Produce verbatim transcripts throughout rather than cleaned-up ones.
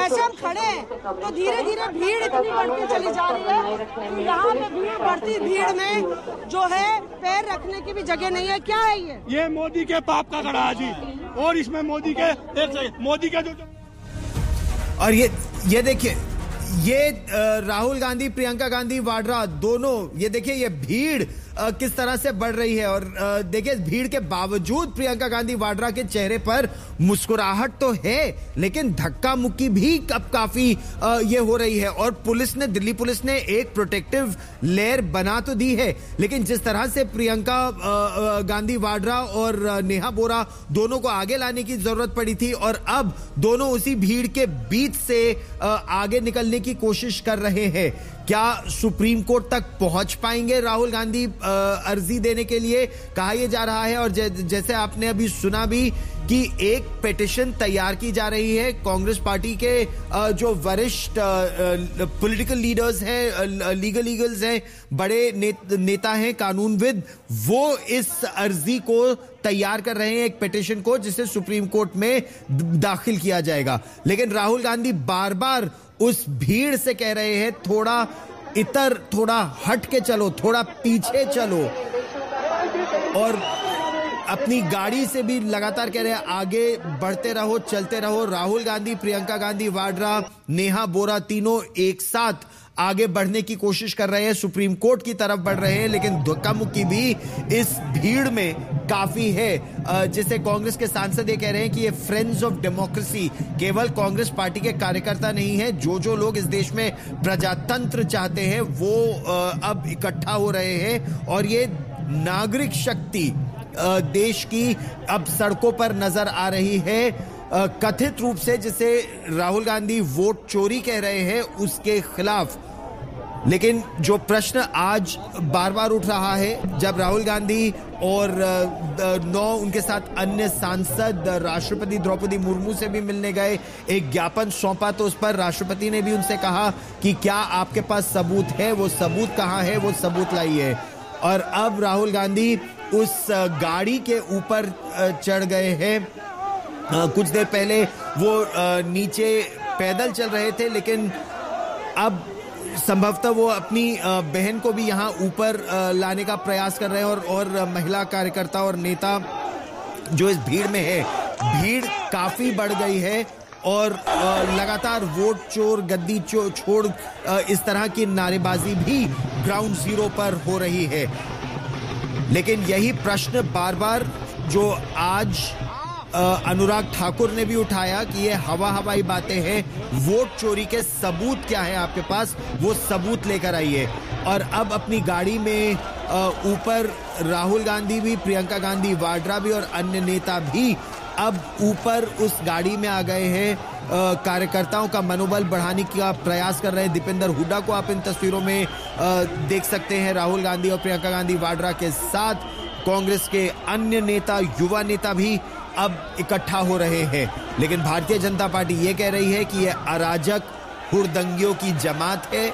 जैसे हम खड़े हैं तो धीरे धीरे भीड़ इतनी बढ़ती चली जा रही है कि यहाँ पे भीड़ बढ़ती भीड़ में जो है पैर रखने की भी जगह नहीं है। क्या है ये ये मोदी के पाप का गड़ा जी, और इसमें मोदी के एक मोदी के जो और ये ये देखिए ये राहुल गांधी प्रियंका गांधी वाड्रा दोनों, ये देखिए ये भीड़ किस तरह से बढ़ रही है। और देखिए इस भीड़ के बावजूद प्रियंका गांधी वाड्रा के चेहरे पर मुस्कुराहट तो है, लेकिन धक्का मुक्की भी अब काफी ये हो रही है। और पुलिस ने, दिल्ली पुलिस ने एक प्रोटेक्टिव लेयर बना तो दी है, लेकिन जिस तरह से प्रियंका गांधी वाड्रा और नेहा बोरा दोनों को आगे लाने की जरूरत पड़ी थी, और अब दोनों उसी भीड़ के बीच से आगे निकलने की कोशिश कर रहे हैं। क्या सुप्रीम कोर्ट तक पहुंच पाएंगे राहुल गांधी अर्जी देने के लिए? कहा यह जा रहा है, और जैसे आपने अभी सुना भी कि एक पिटीशन तैयार की जा रही है। कांग्रेस पार्टी के जो वरिष्ठ पॉलिटिकल लीडर्स हैं, लीगल लीगल्स हैं, बड़े ने, नेता हैं, कानूनविद, वो इस अर्जी को तैयार कर रहे हैं, एक पिटीशन को, जिसे सुप्रीम कोर्ट में दाखिल किया जाएगा। लेकिन राहुल गांधी बार बार उस भीड़ से कह रहे हैं थोड़ा इतर, थोड़ा हट के चलो, थोड़ा पीछे चलो, और अपनी गाड़ी से भी लगातार कह रहे हैं आगे बढ़ते रहो, चलते रहो। राहुल गांधी, प्रियंका गांधी वाड्रा, नेहा बोरा तीनों एक साथ आगे बढ़ने की कोशिश कर रहे हैं, सुप्रीम कोर्ट की तरफ बढ़ रहे हैं, लेकिन धक्का मुक्की भी इस भीड़ में काफी है। जिसे कांग्रेस के सांसद ये कह रहे हैं कि ये फ्रेंड्स ऑफ डेमोक्रेसी केवल कांग्रेस पार्टी के कार्यकर्ता नहीं है, जो जो लोग इस देश में प्रजातंत्र चाहते हैं वो अब इकट्ठा हो रहे हैं, और ये नागरिक शक्ति देश की अब सड़कों पर नजर आ रही है, कथित रूप से, जिसे राहुल गांधी वोट चोरी कह रहे हैं, उसके खिलाफ। लेकिन जो प्रश्न आज बार बार उठ रहा है, जब राहुल गांधी और नौ उनके साथ अन्य सांसद राष्ट्रपति द्रौपदी मुर्मू से भी मिलने गए, एक ज्ञापन सौंपा, तो उस पर राष्ट्रपति ने भी उनसे कहा कि क्या आपके पास सबूत है, वो सबूत कहाँ है, वो सबूत लाइए। और अब राहुल गांधी उस गाड़ी के ऊपर चढ़ गए हैं। कुछ देर पहले वो नीचे पैदल चल रहे थे, लेकिन अब संभवतः वो अपनी बहन को भी यहाँ ऊपर लाने का प्रयास कर रहे हैं, और और महिला कार्यकर्ता और नेता जो इस भीड़ में है, भीड़ काफी बढ़ गई है, और लगातार वोट चोर, गद्दी चो, छोड़ इस तरह की नारेबाजी भी ग्राउंड जीरो पर हो रही है। लेकिन यही प्रश्न बार बार जो आज अनुराग ठाकुर ने भी उठाया कि ये हवा हवाई बातें हैं, वोट चोरी के सबूत क्या है आपके पास, वो सबूत लेकर आइए। और अब अपनी गाड़ी में ऊपर राहुल गांधी भी, प्रियंका गांधी वाड्रा भी और अन्य नेता भी अब ऊपर उस गाड़ी में आ गए हैं, कार्यकर्ताओं का मनोबल बढ़ाने का प्रयास कर रहे हैं। दीपेंद्र हुड्डा को आप इन तस्वीरों में देख सकते हैं, राहुल गांधी और प्रियंका गांधी वाड्रा के साथ कांग्रेस के अन्य नेता, युवा नेता भी अब इकट्ठा हो रहे हैं। लेकिन भारतीय जनता पार्टी ये कह रही है कि यह अराजक हुड़दंगियों की जमात है।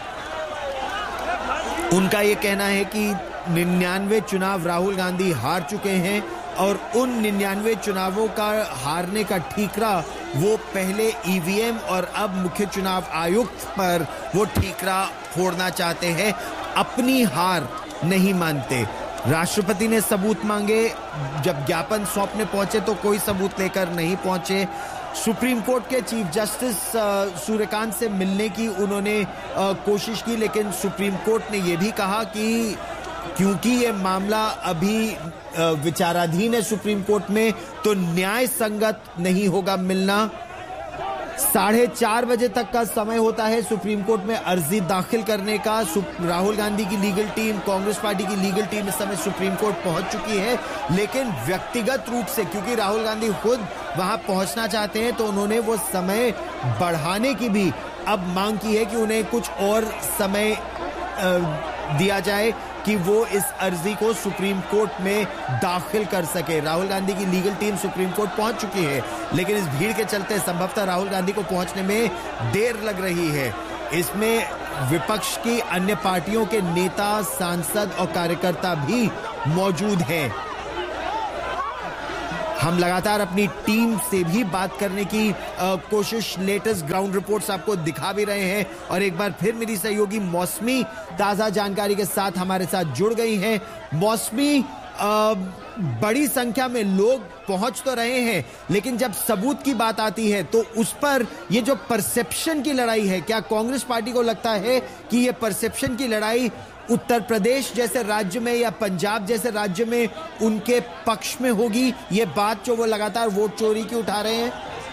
उनका ये कहना है कि निन्यानवे चुनाव राहुल गांधी हार चुके हैं, और उन निन्यानवे चुनावों का हारने का ठीकरा वो पहले ईवीएम और अब मुख्य चुनाव आयुक्त पर वो ठीकरा फोड़ना चाहते हैं, अपनी हार नहीं मानते। राष्ट्रपति ने सबूत मांगे, जब ज्ञापन सौंपने पहुंचे तो कोई सबूत लेकर नहीं पहुंचे। सुप्रीम कोर्ट के चीफ जस्टिस सूर्यकांत से मिलने की उन्होंने आ, कोशिश की, लेकिन सुप्रीम कोर्ट ने यह भी कहा कि क्योंकि ये मामला अभी विचाराधीन है सुप्रीम कोर्ट में, तो न्याय संगत नहीं होगा मिलना। साढ़े चार बजे तक का समय होता है सुप्रीम कोर्ट में अर्जी दाखिल करने का। राहुल गांधी की लीगल टीम, कांग्रेस पार्टी की लीगल टीम इस समय सुप्रीम कोर्ट पहुंच चुकी है, लेकिन व्यक्तिगत रूप से क्योंकि राहुल गांधी खुद वहां पहुंचना चाहते हैं, तो उन्होंने वो समय बढ़ाने की भी अब मांग की है कि उन्हें कुछ और समय दिया जाए कि वो इस अर्जी को सुप्रीम कोर्ट में दाखिल कर सके। राहुल गांधी की लीगल टीम सुप्रीम कोर्ट पहुंच चुकी है, लेकिन इस भीड़ के चलते संभवतः राहुल गांधी को पहुंचने में देर लग रही है। इसमें विपक्ष की अन्य पार्टियों के नेता, सांसद और कार्यकर्ता भी मौजूद हैं। हम लगातार अपनी टीम से भी बात करने की आ, कोशिश, लेटेस्ट ग्राउंड रिपोर्ट्स आपको दिखा भी रहे हैं और एक बार फिर मेरी सहयोगी मौसमी ताजा जानकारी के साथ हमारे साथ जुड़ गई हैं। मौसमी, बड़ी संख्या में लोग पहुंच तो रहे हैं, लेकिन जब सबूत की बात आती है तो उस पर ये जो परसेप्शन की लड़ाई है, क्या कांग्रेस पार्टी को लगता है कि ये परसेप्शन की लड़ाई उत्तर प्रदेश जैसे राज्य में या पंजाब जैसे राज्य में उनके पक्ष में होगी? ये बात जो वो लगातार वोट चोरी की उठा रहे हैं।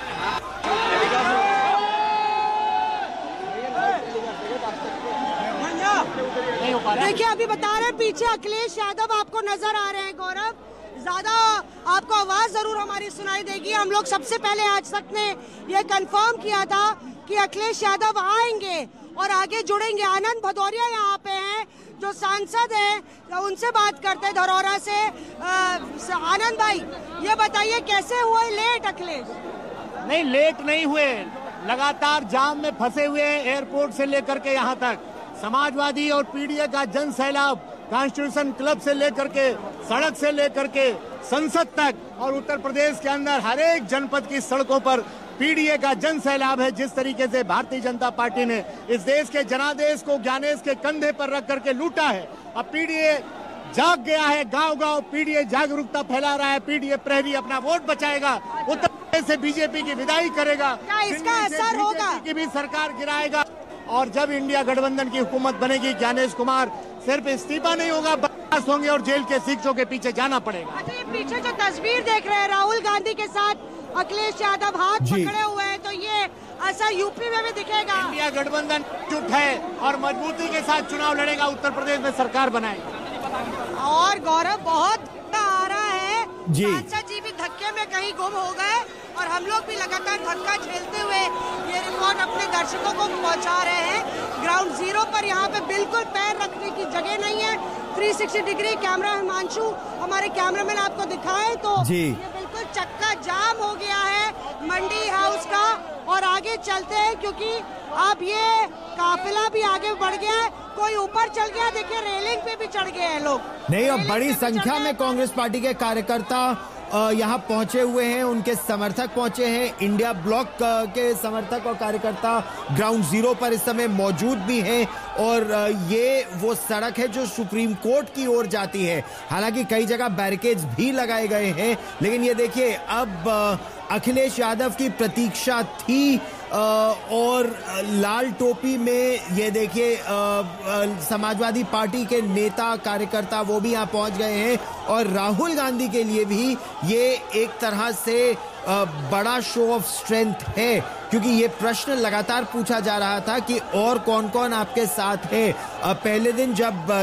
देखिए, अभी बता रहे हैं पीछे अखिलेश यादव आपको नजर आ रहे हैं। गौरव, ज्यादा आपको आवाज जरूर हमारी सुनाई देगी। हम लोग सबसे पहले आज तक ने ये कंफर्म किया था कि अखिलेश यादव आएंगे और आगे जुड़ेंगे। आनंद भदौरिया यहाँ पे हैं जो सांसद हैं, उनसे बात करते हैं धरौरा से। आनंद भाई, ये बताइए कैसे हुए लेट अखिलेश? नहीं, लेट नहीं हुए, लगातार जाम में फंसे हुए एयरपोर्ट से लेकर के यहाँ तक। समाजवादी और पीडीए का जन सैलाब कॉन्स्टिट्यूशन क्लब से लेकर के सड़क से लेकर के संसद तक और उत्तर प्रदेश के अंदर हर एक जनपद की सड़कों पर पीडीए का जन सैलाब है। जिस तरीके से भारतीय जनता पार्टी ने इस देश के जनादेश को ज्ञानेश के कंधे पर रख करके लूटा है, अब पीडीए जाग गया है। गांव गांव पीडीए जागरूकता फैला रहा है। पीडीए प्रहरी अपना वोट बचाएगा, उत्तर प्रदेश से बीजेपी की विदाई करेगा, क्या इसका असर होगा? की भी सरकार गिराएगा और जब इंडिया गठबंधन की हुकूमत बनेगी, ज्ञानेश कुमार सिर्फ इस्तीफा नहीं होगा, बर्खास्त होंगे और जेल के शिक्षकों के पीछे जाना पड़ेगा। अच्छा, ये पीछे जो तस्वीर देख रहे हैं राहुल गांधी के साथ अखिलेश यादव हाथ पकड़े हुए हैं, तो ये असर यूपी में भी दिखेगा। इंडिया गठबंधन जुट है और मजबूती के साथ चुनाव लड़ेगा, उत्तर प्रदेश में सरकार बनाएगा। और गौरव, बहुत आ रहा है जी, सांसद जी भी धक्के में कहीं गुम हो गए और हम लोग भी लगातार धक्का झेलते हुए ये रिपोर्ट अपने दर्शकों को पहुंचा रहे हैं। ग्राउंड जीरो पर यहाँ पे बिल्कुल पैर रखने की जगह नहीं है। तीन सौ साठ डिग्री कैमरा हिमांशु हमारे कैमरामैन आपको दिखाए तो जी, ये बिल्कुल चक्का जाम हो गया है मंडी हाउस का। और आगे चलते हैं क्योंकि अब ये काफिला भी आगे बढ़ गया है, कोई ऊपर चल गया, देखिए रेलिंग पे भी चढ़ गए हैं लोग। नहीं, और बड़ी संख्या में कांग्रेस पार्टी के कार्यकर्ता यहाँ पहुंचे हुए हैं, उनके समर्थक पहुंचे हैं। इंडिया ब्लॉक के समर्थक और कार्यकर्ता ग्राउंड जीरो पर इस समय मौजूद भी हैं और ये वो सड़क है जो सुप्रीम कोर्ट की ओर जाती है। हालांकि कई जगह बैरिकेड्स भी लगाए गए हैं, लेकिन ये देखिए, अब अखिलेश यादव की प्रतीक्षा थी और लाल टोपी में ये देखिए समाजवादी पार्टी के नेता कार्यकर्ता वो भी यहाँ पहुंच गए हैं और राहुल गांधी के लिए भी ये एक तरह से बड़ा शो ऑफ स्ट्रेंथ है, क्योंकि ये प्रश्न लगातार पूछा जा रहा था कि और कौन कौन आपके साथ है। पहले दिन जब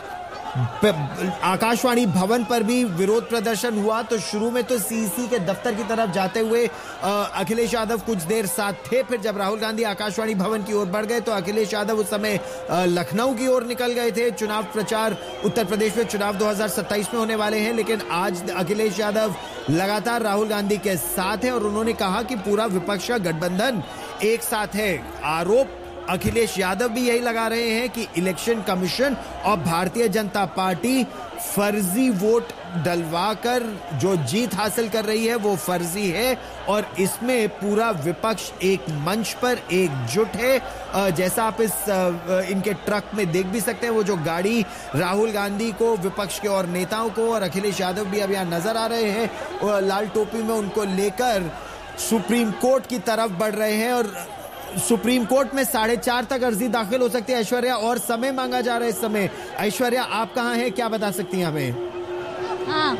आकाशवाणी भवन पर भी विरोध प्रदर्शन हुआ तो शुरू में तो सीईसी के दफ्तर की तरफ जाते हुए अखिलेश यादव कुछ देर साथ थे, फिर जब राहुल गांधी आकाशवाणी भवन की ओर बढ़ गए तो अखिलेश यादव उस समय लखनऊ की ओर निकल गए थे। चुनाव प्रचार, उत्तर प्रदेश में चुनाव दो हज़ार सत्ताईस में होने वाले हैं, लेकिन आज अखिलेश यादव लगातार राहुल गांधी के साथ हैं और उन्होंने कहा कि पूरा विपक्ष का गठबंधन एक साथ है। आरोप अखिलेश यादव भी यही लगा रहे हैं कि इलेक्शन कमीशन और भारतीय जनता पार्टी फर्जी वोट डलवाकर जो जीत हासिल कर रही है वो फर्जी है और इसमें पूरा विपक्ष एक मंच पर एकजुट है। जैसा आप इस इनके ट्रक में देख भी सकते हैं, वो जो गाड़ी राहुल गांधी को, विपक्ष के और नेताओं को, और अखिलेश यादव भी अब यहाँ नजर आ रहे हैं लाल टोपी में, उनको लेकर सुप्रीम कोर्ट की तरफ बढ़ रहे हैं। और सुप्रीम कोर्ट में साढ़े चार तक अर्जी दाखिल हो सकती है ऐश्वर्या, और समय मांगा जा रहा है इस समय। ऐश्वर्या, आप कहाँ हैं, क्या बता सकती हैं हमें? हाँ,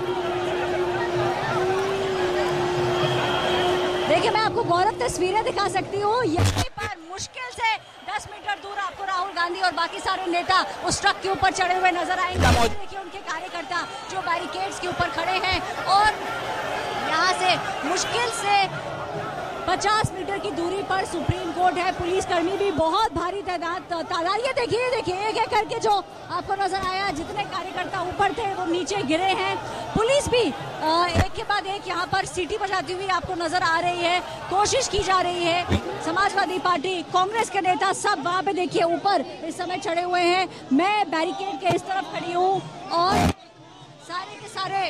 देखिए, मैं आपको गौरव तस्वीरें दिखा सकती हूँ। यहाँ पर मुश्किल से दस मीटर दूर आपको राहुल गांधी और बाकी सारे नेता उस ट्रक के ऊपर चढ़े हुए नजर आएंगे। देखिए, उनके कार्यकर्ता जो बैरिकेड्स के ऊपर खड़े हैं और यहाँ से मुश्किल से पचास मीटर की दूरी पर सुप्रीम कोर्ट है। पुलिसकर्मी भी बहुत भारी तादाद तादाद ये देखिए देखिए एक एक करके जो आपको नजर आया, जितने कार्यकर्ता ऊपर थे वो नीचे गिरे हैं। पुलिस भी एक के बाद एक यहाँ पर सीटी बजाती हुई आपको नजर आ रही है, कोशिश की जा रही है। समाजवादी पार्टी, कांग्रेस के नेता सब वहाँ पे देखिए ऊपर इस समय चढ़े हुए हैं। मैं बैरिकेड के इस तरफ खड़ी हूँ और सारे के सारे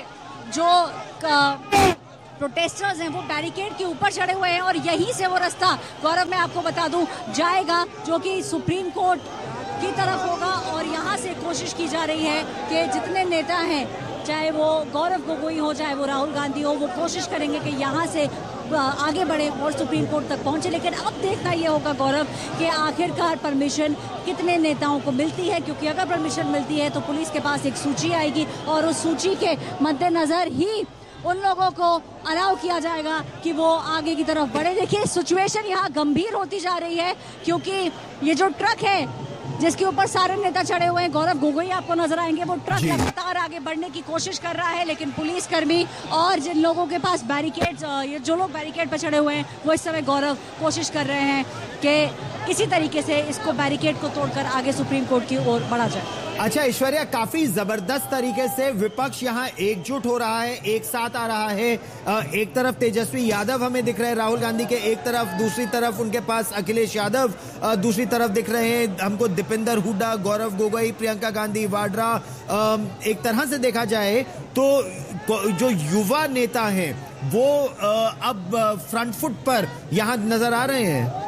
जो प्रोटेस्टर्स हैं वो बैरिकेड के ऊपर चढ़े हुए हैं और यहीं से वो रास्ता, गौरव मैं आपको बता दूं, जाएगा जो कि सुप्रीम कोर्ट की तरफ होगा। और यहाँ से कोशिश की जा रही है कि जितने नेता हैं, चाहे वो गौरव गोगोई हो, चाहे वो राहुल गांधी हो, वो कोशिश करेंगे कि यहाँ से आगे बढ़े और सुप्रीम कोर्ट तक पहुंचे। लेकिन अब देखना ये होगा गौरव कि आखिरकार परमिशन कितने नेताओं को मिलती है, क्योंकि अगर परमिशन मिलती है तो पुलिस के पास एक सूची आएगी और उस सूची के मद्देनजर ही उन लोगों को अलाउ किया जाएगा कि वो आगे की तरफ बढ़े। देखिए सिचुएशन यहाँ गंभीर होती जा रही है, क्योंकि ये जो ट्रक है जिसके ऊपर सारे नेता चढ़े हुए हैं, गौरव गोगोई आपको नजर आएंगे, वो ट्रक लगातार आगे बढ़ने की कोशिश कर रहा है। लेकिन पुलिसकर्मी और जिन लोगों के पास बैरिकेड, ये जो लोग बैरिकेड पर चढ़े हुए हैं, वो इस समय गौरव कोशिश कर रहे हैं कि किसी तरीके से इसको बैरिकेड को तोड़कर आगे सुप्रीम कोर्ट की ओर बढ़ा जाए। अच्छा ऐश्वर्या, काफी जबरदस्त तरीके से विपक्ष यहाँ एकजुट हो रहा है, एक साथ आ रहा है। एक तरफ तेजस्वी यादव हमें दिख रहे हैं राहुल गांधी के एक तरफ, दूसरी तरफ उनके पास अखिलेश यादव दूसरी तरफ दिख रहे हैं हमको, दीपेंद्र हुड्डा, गौरव गोगोई, प्रियंका गांधी वाड्रा। एक तरह से देखा जाए तो जो युवा नेता हैं वो अब फ्रंट फुट पर यहाँ नजर आ रहे हैं।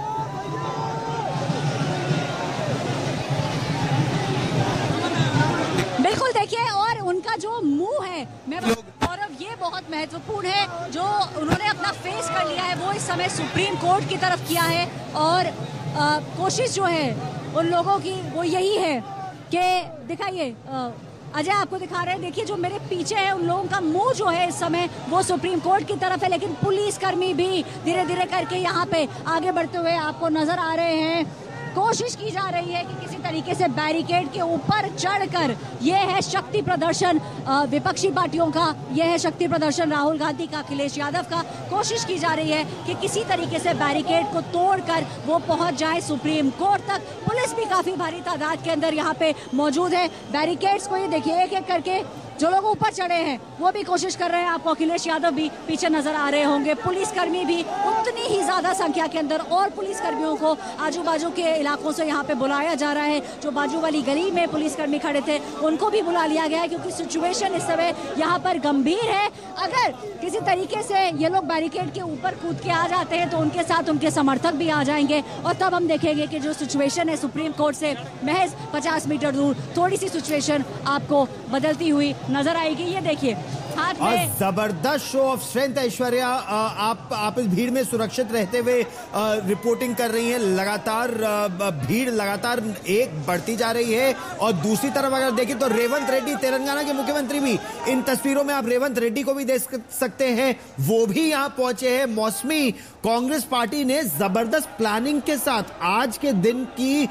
बिल्कुल देखिए, और उनका जो मुंह है, मैं गौरव ये बहुत महत्वपूर्ण है, जो उन्होंने अपना फेस कर लिया है वो इस समय सुप्रीम कोर्ट की तरफ किया है। और आ, कोशिश जो है उन लोगों की वो यही है कि दिखाइए, अजय आपको दिखा रहे हैं, देखिए जो मेरे पीछे है उन लोगों का मुंह जो है इस समय वो सुप्रीम कोर्ट की तरफ है। लेकिन पुलिसकर्मी भी धीरे धीरे करके यहाँ पे आगे बढ़ते हुए आपको नजर आ रहे हैं। कोशिश की जा रही है कि किसी तरीके से बैरिकेड के ऊपर चढ़कर, ये है शक्ति प्रदर्शन विपक्षी पार्टियों का, ये है शक्ति प्रदर्शन राहुल गांधी का, अखिलेश यादव का। कोशिश की जा रही है कि किसी तरीके से बैरिकेड को तोड़कर वो पहुंच जाए सुप्रीम कोर्ट तक। पुलिस भी काफी भारी तादाद के अंदर यहाँ पे मौजूद है। बैरिकेड्स को ये देखिए एक एक करके जो लोग ऊपर चढ़े हैं वो भी कोशिश कर रहे हैं। आपको अखिलेश यादव भी पीछे नजर आ रहे होंगे। पुलिसकर्मी भी उतनी ही ज्यादा संख्या के अंदर, और पुलिसकर्मियों को आजू बाजू के इलाकों से यहाँ पे बुलाया जा रहा है। जो बाजू वाली गली में पुलिसकर्मी खड़े थे उनको भी बुला लिया गया है, क्योंकि सिचुएशन इस समय यहाँ पर गंभीर है। अगर किसी तरीके से ये लोग बैरिकेड के ऊपर कूद के आ जाते हैं तो उनके साथ उनके समर्थक भी आ जाएंगे, और तब हम देखेंगे कि जो सिचुएशन है सुप्रीम कोर्ट से महज पचास मीटर दूर थोड़ी सी सिचुएशन आपको बदलती हुई नजर आएगी। ये देखिए हाथ में जबरदस्त शो ऑफ स्ट्रेंथ। ऐश्वर्या, आप आप इस भीड़ में सुरक्षित रहते हुए रिपोर्टिंग कर रही हैं। लगातार भीड़ लगातार एक बढ़ती जा रही है, और दूसरी तरफ अगर देखें तो रेवंत रेड्डी, तेलंगाना के मुख्यमंत्री भी, इन तस्वीरों में आप रेवंत रेड्डी को भी देख सकते हैं, वो भी यहाँ पहुंचे हैं। मौसमी कांग्रेस पार्टी ने जबरदस्त प्लानिंग के साथ, आज के दिन की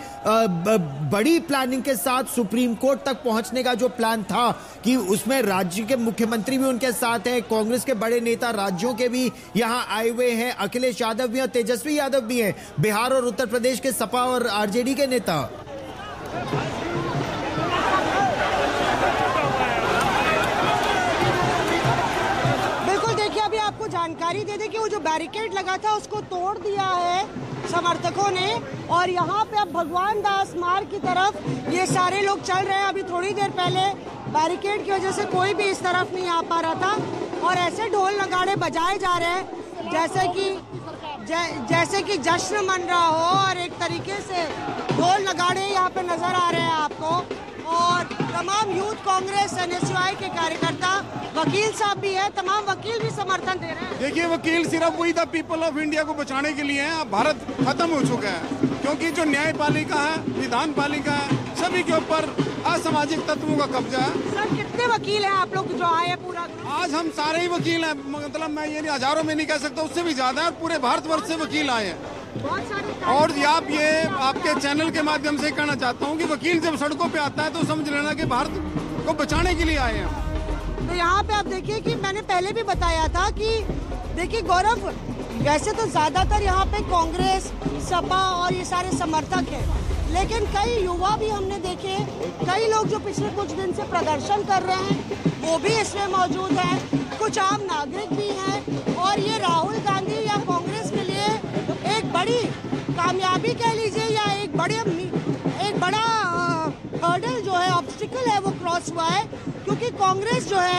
बड़ी प्लानिंग के साथ सुप्रीम कोर्ट तक पहुंचने का जो प्लान था, कि उसमें राज्य के मुख्यमंत्री भी उनके साथ हैं, कांग्रेस के बड़े नेता राज्यों के भी यहां आए हुए हैं, अखिलेश यादव भी और तेजस्वी यादव भी हैं, बिहार और उत्तर प्रदेश के सपा और आरजेडी के नेता। बिल्कुल देखिए, अभी आपको जानकारी दे दें कि वो जो बैरिकेड लगा था उसको तोड़ दिया है समर्थकों ने, और यहाँ पे अब भगवान दास मार्ग की तरफ ये सारे लोग चल रहे हैं। अभी थोड़ी देर पहले बैरिकेड की वजह से कोई भी इस तरफ नहीं आ पा रहा था, और ऐसे ढोल नगाड़े बजाए जा रहे हैं जैसे कि जै, जैसे कि जश्न मन रहा हो, और एक तरीके से ढोल नगाड़े यहाँ पे नजर आ रहे हैं आपको। और तमाम यूथ कांग्रेस एनएसयूआई के कार्यकर्ता, वकील साहब भी है, तमाम वकील भी समर्थन दे रहे हैं। देखिए, वकील सिर्फ वही था पीपल ऑफ इंडिया को बचाने के लिए है। अब भारत खत्म हो चुका है, क्योंकि जो न्यायपालिका है, विधान पालिका है, सभी के ऊपर असामाजिक तत्वों का कब्जा है। सर कितने वकील हैं आप लोग जो आए हैं? पूरा आज हम सारे ही वकील हैं, मतलब मैं ये नहीं हजारों में नहीं कह सकता, उससे भी ज्यादा है। पूरे भारतवर्ष से वकील आए हैं। और आप ये आपके चैनल के माध्यम से कहना चाहता हूँ कि वकील जब सड़कों पे आता है तो समझ लेना कि भारत को बचाने के लिए आए हैं। तो यहाँ पे आप देखिए कि मैंने पहले भी बताया था कि देखिए गौरव, वैसे तो ज्यादातर यहाँ पे कांग्रेस, सपा और ये सारे समर्थक हैं, लेकिन कई युवा भी हमने देखे, कई लोग जो पिछले कुछ दिन से प्रदर्शन कर रहे हैं वो भी इसमें मौजूद है, कुछ आम नागरिक भी हैं, और ये राहुल गांधी या कांग्रेस के लिए एक बड़ी कामयाबी कह लीजिए, या एक बड़े एक बड़ा हर्डल जो है, ऑब्स्टिकल है, वो क्रॉस हुआ है। क्योंकि कांग्रेस जो है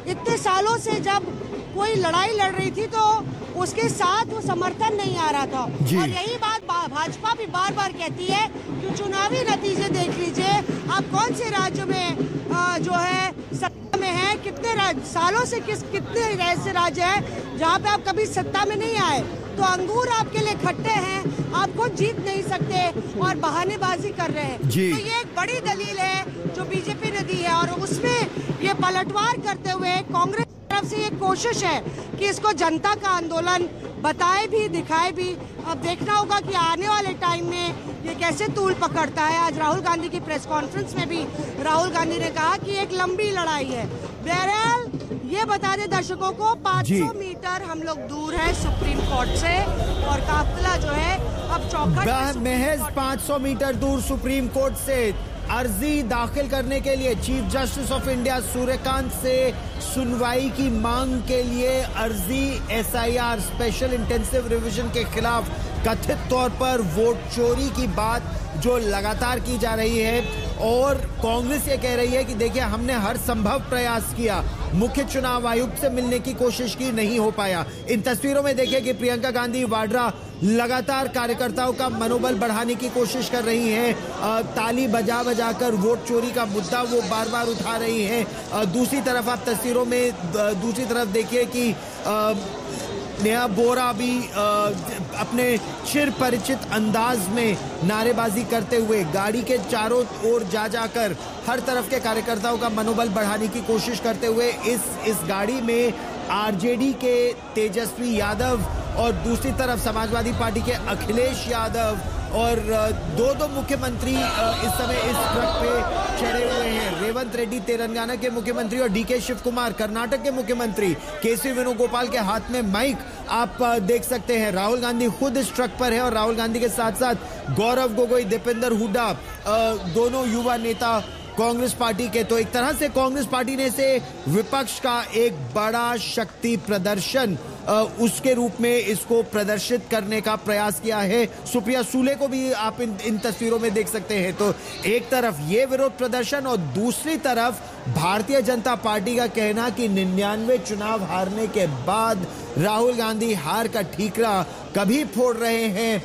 इतने सालों से जब कोई लड़ाई लड़ रही थी तो उसके साथ वो समर्थन नहीं आ रहा था। और यही बात भाजपा भी बार बार कहती है कि चुनावी नतीजे देख लीजिए, आप कौन से राज्य में आ, जो है सत्ता में है, कितने सालों से किस कितने ऐसे राज्य है जहाँ पे आप कभी सत्ता में नहीं आए। तो अंगूर आपके लिए खट्टे हैं, आप खुद जीत नहीं सकते और बहानेबाजी कर रहे हैं। तो ये एक बड़ी दलील है जो बीजेपी ने दी है और उसमें ये पलटवार करते हुए कांग्रेस की तरफ से ये कोशिश है कि इसको जनता का आंदोलन बताए भी दिखाए भी। अब देखना होगा कि आने वाले टाइम में ये कैसे तूल पकड़ता है। आज राहुल गांधी की प्रेस कॉन्फ्रेंस में भी राहुल गांधी ने कहा कि एक लंबी लड़ाई है। बहरहाल ये बता दें दर्शकों को, पाँच सौ मीटर हम लोग दूर है सुप्रीम कोर्ट से और काफिला जो है अब चौखट महज पाँच सौ मीटर दूर सुप्रीम कोर्ट से अर्जी दाखिल करने के लिए chief justice of India Suryakant से सुनवाई की मांग के लिए अर्जी एसआईआर स्पेशल इंटेंसिव रिवीजन के खिलाफ कथित तौर पर वोट चोरी की बात जो लगातार की जा रही है और कांग्रेस ये कह रही है कि देखिए हमने हर संभव प्रयास किया, मुख्य चुनाव आयुक्त से मिलने की कोशिश की, नहीं हो पाया। इन तस्वीरों में देखिए कि प्रियंका गांधी वाड्रा लगातार कार्यकर्ताओं का मनोबल बढ़ाने की कोशिश कर रही हैं, ताली बजा बजा कर वोट चोरी का मुद्दा वो बार बार उठा रही हैं। दूसरी तरफ आप तस्वीरों में दूसरी तरफ देखिए कि नेहा बोरा भी अपने चिर परिचित अंदाज में नारेबाजी करते हुए गाड़ी के चारों ओर जा जाकर हर तरफ के कार्यकर्ताओं का मनोबल बढ़ाने की कोशिश करते हुए इस इस गाड़ी में आरजेडी के तेजस्वी यादव और दूसरी तरफ समाजवादी पार्टी के अखिलेश यादव और दो दो मुख्यमंत्री इस समय इस ट्रक पे चढ़े हुए हैं। रेवंत रेड्डी तेलंगाना के मुख्यमंत्री और डीके शिव कुमार कर्नाटक के मुख्यमंत्री, केसी वेणुगोपाल के हाथ में माइक आप देख सकते हैं। राहुल गांधी खुद इस ट्रक पर है और राहुल गांधी के साथ साथ गौरव गोगोई, दीपेंद्र हुड्डा, दोनों युवा नेता कांग्रेस पार्टी के। तो एक तरह से कांग्रेस पार्टी ने से विपक्ष का एक बड़ा शक्ति प्रदर्शन उसके रूप में इसको प्रदर्शित करने का प्रयास किया है। सुप्रिया सूले को भी आप इन, इन तस्वीरों में देख सकते हैं। तो एक तरफ ये विरोध प्रदर्शन और दूसरी तरफ भारतीय जनता पार्टी का कहना कि निन्यानवे चुनाव हारने के बाद राहुल गांधी हार का ठीकरा कभी फोड़ रहे हैं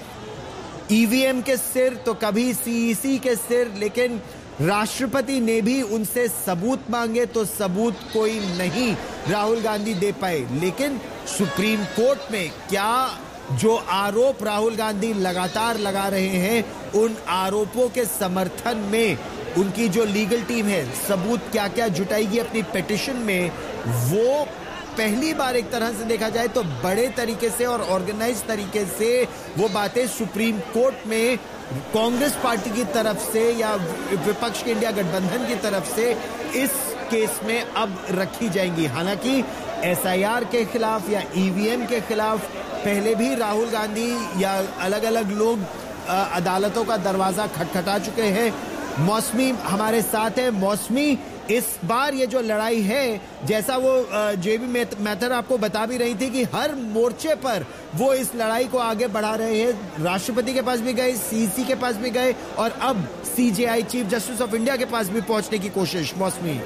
ईवीएम के सिर तो कभी सीईसी के सिर, लेकिन राष्ट्रपति ने भी उनसे सबूत मांगे तो सबूत कोई नहीं राहुल गांधी दे पाए। लेकिन सुप्रीम कोर्ट में क्या जो आरोप राहुल गांधी लगातार लगा रहे हैं उन आरोपों के समर्थन में उनकी जो लीगल टीम है सबूत क्या क्या जुटाएगी अपनी पिटीशन में, वो पहली बार एक तरह से देखा जाए तो बड़े तरीके से और ऑर्गेनाइज तरीके से वो बातें सुप्रीम कोर्ट में कांग्रेस पार्टी की तरफ से या विपक्ष के इंडिया गठबंधन की तरफ से इस केस में अब रखी जाएंगी। हालांकि एसआईआर के खिलाफ या ईवीएम के खिलाफ पहले भी राहुल गांधी या अलग अलग लोग अदालतों का दरवाजा खटखटा चुके हैं। मौसमी हमारे साथ है। मौसमी, इस बार ये जो लड़ाई है, जैसा वो जेबी मैथर आपको बता भी रही थी कि हर मोर्चे पर वो इस लड़ाई को आगे बढ़ा रहे हैं। राष्ट्रपति के पास भी गए, सीसी के पास भी गए और अब CJI chief justice of India के पास भी पहुंचने की कोशिश। मौसमी,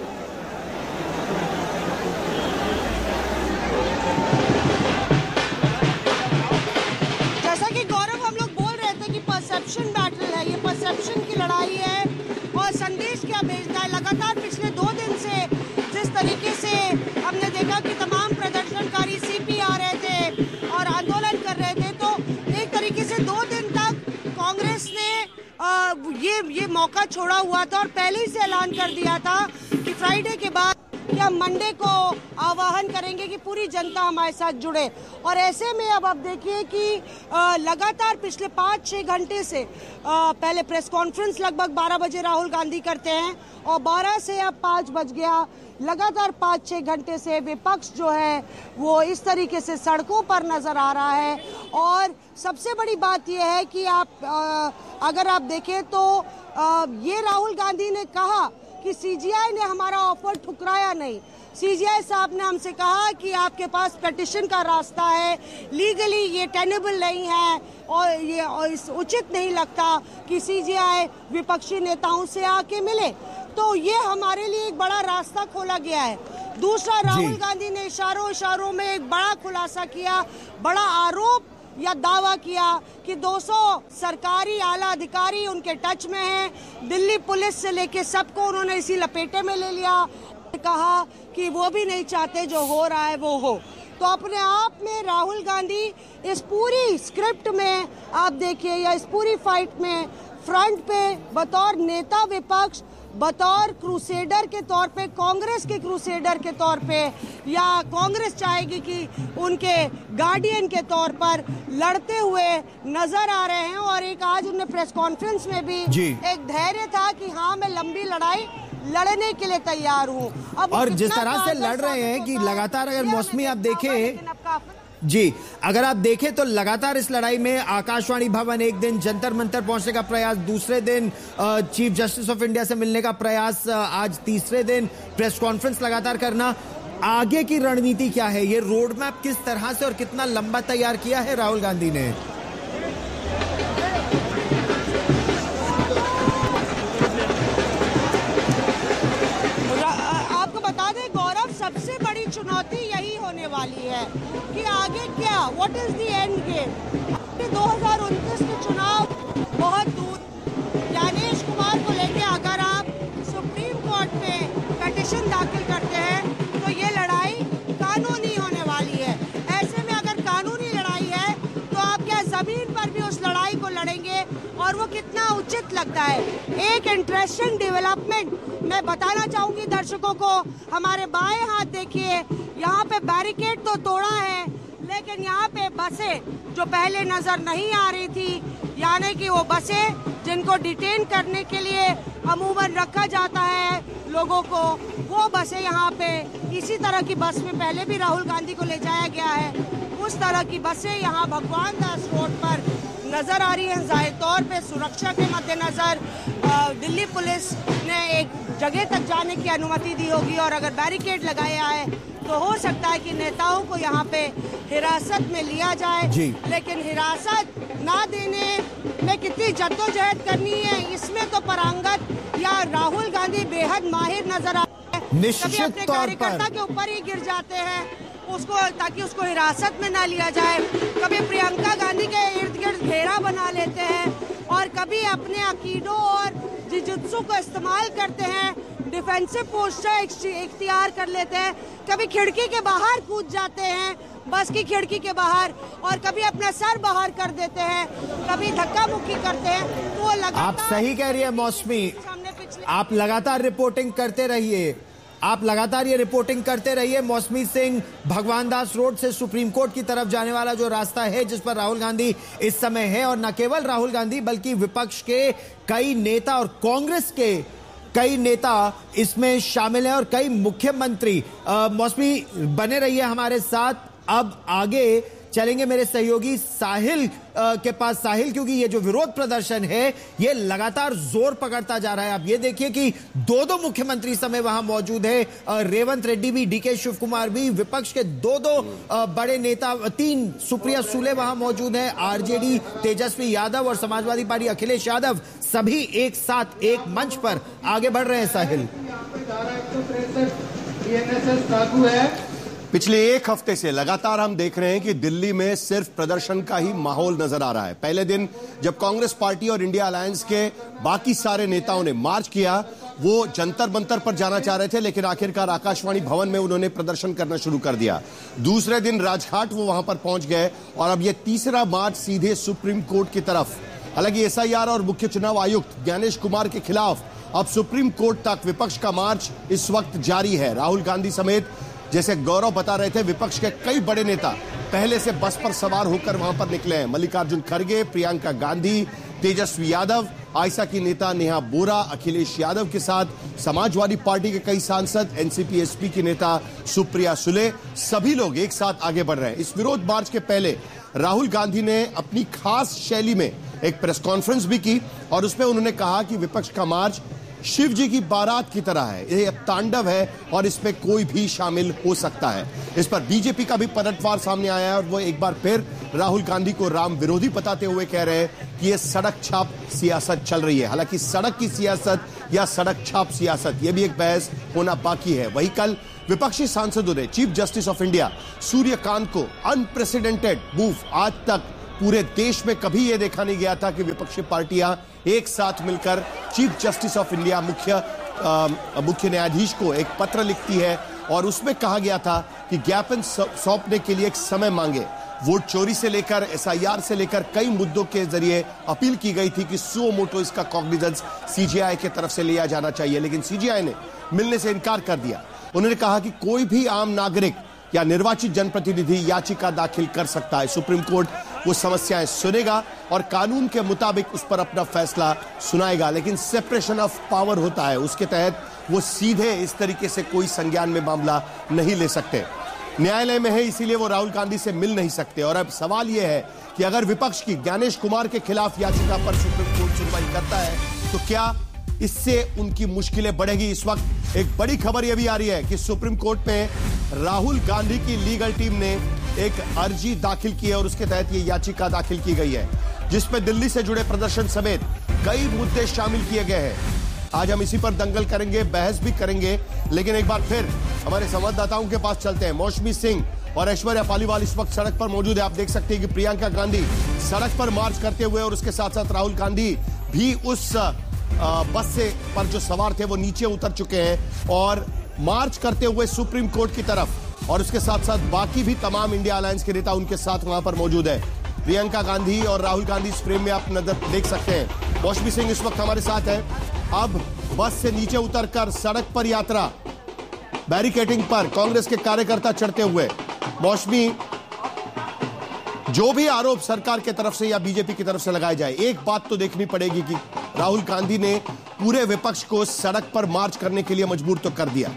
जैसा कि गौरव हम लोग बोल रहे थे कि परसेप्शन बैटल है, ये परसेप्शन की लड़ाई है और संदेश क्या भेजना है। लगातार पिछले दो दिन से जिस तरीके से हमने देखा कि तमाम प्रदर्शनकारी सीपी आ रहे थे और आंदोलन कर रहे थे, तो एक तरीके से दो दिन तक कांग्रेस ने आ, ये ये मौका छोड़ा हुआ था और पहले ही से ऐलान कर दिया था कि फ्राइडे के बाद या मंडे को आह्वान करेंगे कि पूरी जनता हमारे साथ जुड़े। और ऐसे में अब आप देखिए कि लगातार पिछले पाँच छः घंटे से आ, पहले प्रेस कॉन्फ्रेंस लगभग बारह बजे राहुल गांधी करते हैं और बारह से अब पाँच बज गया। लगातार पाँच छः घंटे से विपक्ष जो है वो इस तरीके से सड़कों पर नजर आ रहा है। और सबसे बड़ी बात यह है कि आप आ, अगर आप देखें तो आ, ये राहुल गांधी ने कहा कि सीजीआई ने हमारा ऑफर ठुकराया नहीं। सीजीआई साहब ने हमसे कहा कि आपके पास पिटीशन का रास्ता है, लीगली ये टेनेबल नहीं है और ये और इस उचित नहीं लगता कि सीजीआई विपक्षी नेताओं से आके मिले। तो ये हमारे लिए एक बड़ा रास्ता खोला गया है। दूसरा, राहुल गांधी ने इशारों इशारों में एक बड़ा खुलासा किया, बड़ा आरोप या दावा किया कि दो सौ सरकारी आला अधिकारी उनके टच में हैं। दिल्ली पुलिस से लेके सबको उन्होंने इसी लपेटे में ले लिया। कहा कि वो भी नहीं चाहते जो हो रहा है वो हो। तो अपने आप में राहुल गांधी इस पूरी स्क्रिप्ट में आप देखिए, या इस पूरी फाइट में फ्रंट पे बतौर नेता विपक्ष, बतौर क्रूसेडर के तौर पे, कांग्रेस के क्रूसेडर के तौर पे, या कांग्रेस चाहेगी कि उनके गार्डियन के तौर पर लड़ते हुए नजर आ रहे हैं। और एक आज उन्होंने प्रेस कॉन्फ्रेंस में भी एक धैर्य था कि हाँ, मैं लंबी लड़ाई लड़ने के लिए तैयार हूँ। अब और जिस तरह से लड़ रहे हैं कि लगातार, अगर मौसमी आप देखें जी, अगर आप देखें तो लगातार इस लड़ाई में आकाशवाणी भवन, एक दिन जंतर मंतर पहुंचने का प्रयास, दूसरे दिन चीफ जस्टिस ऑफ इंडिया से मिलने का प्रयास, आज तीसरे दिन प्रेस कॉन्फ्रेंस लगातार करना। आगे की रणनीति क्या है? ये रोड मैप किस तरह से और कितना लंबा तैयार किया है राहुल गांधी ने? आपको बता दें गौरव, सबसे बड़ी चुनौती यही होने वाली है कि आगे क्या, what is the end game. दो हज़ार उनतीस के चुनाव बहुत दूर। ज्ञानेश कुमार को लेके अगर आप सुप्रीम कोर्ट में पिटीशन दाखिल करते हैं तो ये लड़ाई कानूनी होने वाली है। ऐसे में अगर कानूनी लड़ाई है तो आप क्या जमीन पर भी उस लड़ाई को लड़ेंगे, और वो कितना उचित लगता है। एक इंटरेस्टिंग डेवलपमेंट मैं बताना चाहूंगी दर्शकों को। हमारे बाएं हाथ देखिए, यहाँ पे बैरिकेड तो तोड़ा है, लेकिन यहाँ पे बसें जो पहले नजर नहीं आ रही थी, यानी कि वो बसें जिनको डिटेन करने के लिए अमूमन रखा जाता है लोगों को, वो बसें यहाँ पे, इसी तरह की बस में पहले भी राहुल गांधी को ले जाया गया है, उस तरह की बसें यहाँ भगवान दास रोड पर नजर आ रही है। जाहिर तौर पे सुरक्षा के मद्देनजर दिल्ली पुलिस ने एक जगह तक जाने की अनुमति दी होगी, और अगर बैरिकेड लगाया है तो हो सकता है कि नेताओं को यहाँ पे हिरासत में लिया जाए। लेकिन हिरासत ना देने में कितनी जद्दोजहद करनी है, इसमें तो परांगत या राहुल गांधी बेहद माहिर नजर आ रहे हैं। कभी अपने कार्यकर्ता के ऊपर ही गिर जाते हैं उसको, ताकि उसको हिरासत में ना लिया जाए। कभी प्रियंका गांधी के इर्द गिर्द घेरा बना लेते हैं, और कभी अपने अकीदों और जिजुत्सु को इस्तेमाल करते हैं, डिफेंसिव पोस्टर इख्तियार कर लेते हैं, कभी खिड़की के बाहर कूद जाते हैं, बस की खिड़की के बाहर, और कभी अपना सर बाहर कर देते हैं, कभी धक्का मुक्की करते हैं। तो वो लगातार, आप सही कह रही है मौसमी, आप लगातार रिपोर्टिंग करते रहिए, आप लगातार ये रिपोर्टिंग करते रहिए। मौसमी सिंह, भगवान दास रोड से सुप्रीम कोर्ट की तरफ जाने वाला जो रास्ता है जिस पर राहुल गांधी इस समय है, और न केवल राहुल गांधी बल्कि विपक्ष के कई नेता और कांग्रेस के कई नेता इसमें शामिल हैं और कई मुख्यमंत्री। मौसमी बने रहिए हमारे साथ। अब आगे चलेंगे मेरे सहयोगी साहिल के पास। साहिल, क्योंकि ये जो विरोध प्रदर्शन है ये लगातार जोर पकड़ता जा रहा है। आप ये देखिए कि दो दो मुख्यमंत्री समय वहां मौजूद है, रेवंत रेड्डी भी, डीके शिव कुमार भी, विपक्ष के दो दो बड़े नेता, तीन, सुप्रिया सुले वहां मौजूद है, आरजेडी तेजस्वी यादव और समाजवादी पार्टी अखिलेश यादव, सभी एक साथ एक मंच पर आगे बढ़ रहे हैं। साहिल, पिछले एक हफ्ते से लगातार हम देख रहे हैं कि दिल्ली में सिर्फ प्रदर्शन का ही माहौल नजर आ रहा है। पहले दिन जब कांग्रेस पार्टी और इंडिया अलायंस के बाकी सारे नेताओं ने मार्च किया, वो जंतर मंतर पर जाना चाह रहे थे, लेकिन आखिरकार आकाशवाणी भवन में उन्होंने प्रदर्शन करना शुरू कर दिया। दूसरे दिन राजघाट वो वहां पर पहुंच गए, और अब ये तीसरा मार्च सीधे सुप्रीम कोर्ट की तरफ। हालांकि एस आई आर और मुख्य चुनाव आयुक्त ज्ञानेश कुमार के खिलाफ अब सुप्रीम कोर्ट तक विपक्ष का मार्च इस वक्त जारी है। राहुल गांधी समेत, जैसे गौरव बता रहे थे, विपक्ष के कई बड़े नेता पहले से बस पर सवार होकर वहां पर निकले हैं। मल्लिकार्जुन खड़गे, प्रियंका गांधी, तेजस्वी यादव, आयसा की नेता नेहा बोरा, अखिलेश यादव के साथ समाजवादी पार्टी के कई सांसद, एनसीपी एसपी की नेता सुप्रिया सुले, सभी लोग एक साथ आगे बढ़ रहे हैं। इस विरोध मार्च के पहले राहुल गांधी ने अपनी खास शैली में एक प्रेस कॉन्फ्रेंस भी की, और उसमें उन्होंने कहा कि विपक्ष का मार्च शिव जी की बारात की तरह है, ये एक तांडव है और इसमें कोई भी शामिल हो सकता है। इस पर बीजेपी का भी पलटवार सामने आया है और वो एक बार फिर राहुल गांधी को राम विरोधी बताते हुए कह रहे हैं कि ये सड़क छाप सियासत चल रही है। हालांकि सड़क की सियासत या सड़क छाप सियासत, ये भी एक बहस होना बाकी है। वही कल विपक्षी सांसदों ने chief justice of India Suryakant को अनप्रेसिडेंटेड मूव, आज तक पूरे देश में कभी यह देखा नहीं गया था कि विपक्षी पार्टियां एक साथ मिलकर चीफ जस्टिस ऑफ इंडिया मुख्य मुख्य न्यायाधीश को एक पत्र लिखती है और उसमें कहा गया था कि ज्ञापन सौंपने के लिए एक समय मांगे। वोट चोरी से लेकर एसआईआर से लेकर कई मुद्दों के जरिए अपील की गई थी कि सो मोटो इसका कॉग्निजेंस सीजीआई की तरफ से लिया जाना चाहिए, लेकिन सीजीआई ने मिलने से इनकार कर दिया। उन्होंने कहा कि कोई भी आम नागरिक या निर्वाचित जनप्रतिनिधि याचिका दाखिल कर सकता है। सुप्रीम कोर्ट वो समस्याएं सुनेगा और कानून के मुताबिक उस पर अपना फैसला सुनाएगा, लेकिन सेपरेशन ऑफ पावर होता है, उसके तहत वो सीधे इस तरीके से कोई संज्ञान में मामला नहीं ले सकते। न्यायालय में है, इसीलिए वो राहुल गांधी से मिल नहीं सकते। और अब सवाल यह है कि अगर विपक्ष की ज्ञानेश कुमार के खिलाफ याचिका पर सुप्रीम कोर्ट सुनवाई करता है तो क्या इससे उनकी मुश्किलें बढ़ेगी? इस वक्त एक बड़ी खबर यह भी आ रही है कि सुप्रीम कोर्ट में राहुल गांधी की लीगल टीम ने एक अर्जी दाखिल की है और उसके तहत यह याचिका दाखिल की गई है, जिसमें दिल्ली से जुड़े प्रदर्शन समेत कई मुद्दे शामिल किए गए हैं। आज हम इसी पर दंगल करेंगे, बहस भी करेंगे, लेकिन एक बार फिर हमारे संवाददाताओं के पास चलते हैं। मौसमी सिंह और ऐश्वर्या पालीवाल इस वक्त सड़क पर मौजूद है। आप देख सकते हैं कि प्रियंका गांधी सड़क पर मार्च करते हुए और उसके साथ साथ राहुल गांधी भी उस आ, बस से पर जो सवार थे वो नीचे उतर चुके हैं और मार्च करते हुए सुप्रीम कोर्ट की तरफ, और उसके साथ साथ बाकी भी तमाम इंडिया अलायंस के नेता उनके साथ वहां पर मौजूद है। प्रियंका गांधी और राहुल गांधी इस फ्रेम में आप नजर देख सकते हैं। मौसमी सिंह इस वक्त हमारे साथ है। अब बस से नीचे उतरकर सड़क पर यात्रा, बैरिकेडिंग पर कांग्रेस के कार्यकर्ता चढ़ते हुए। मौसमी, जो भी आरोप सरकार की तरफ से या बीजेपी की तरफ से लगाए जाए, एक बात तो देखनी पड़ेगी कि राहुल गांधी ने पूरे विपक्ष को सड़क पर मार्च करने के लिए मजबूर तो कर दिया।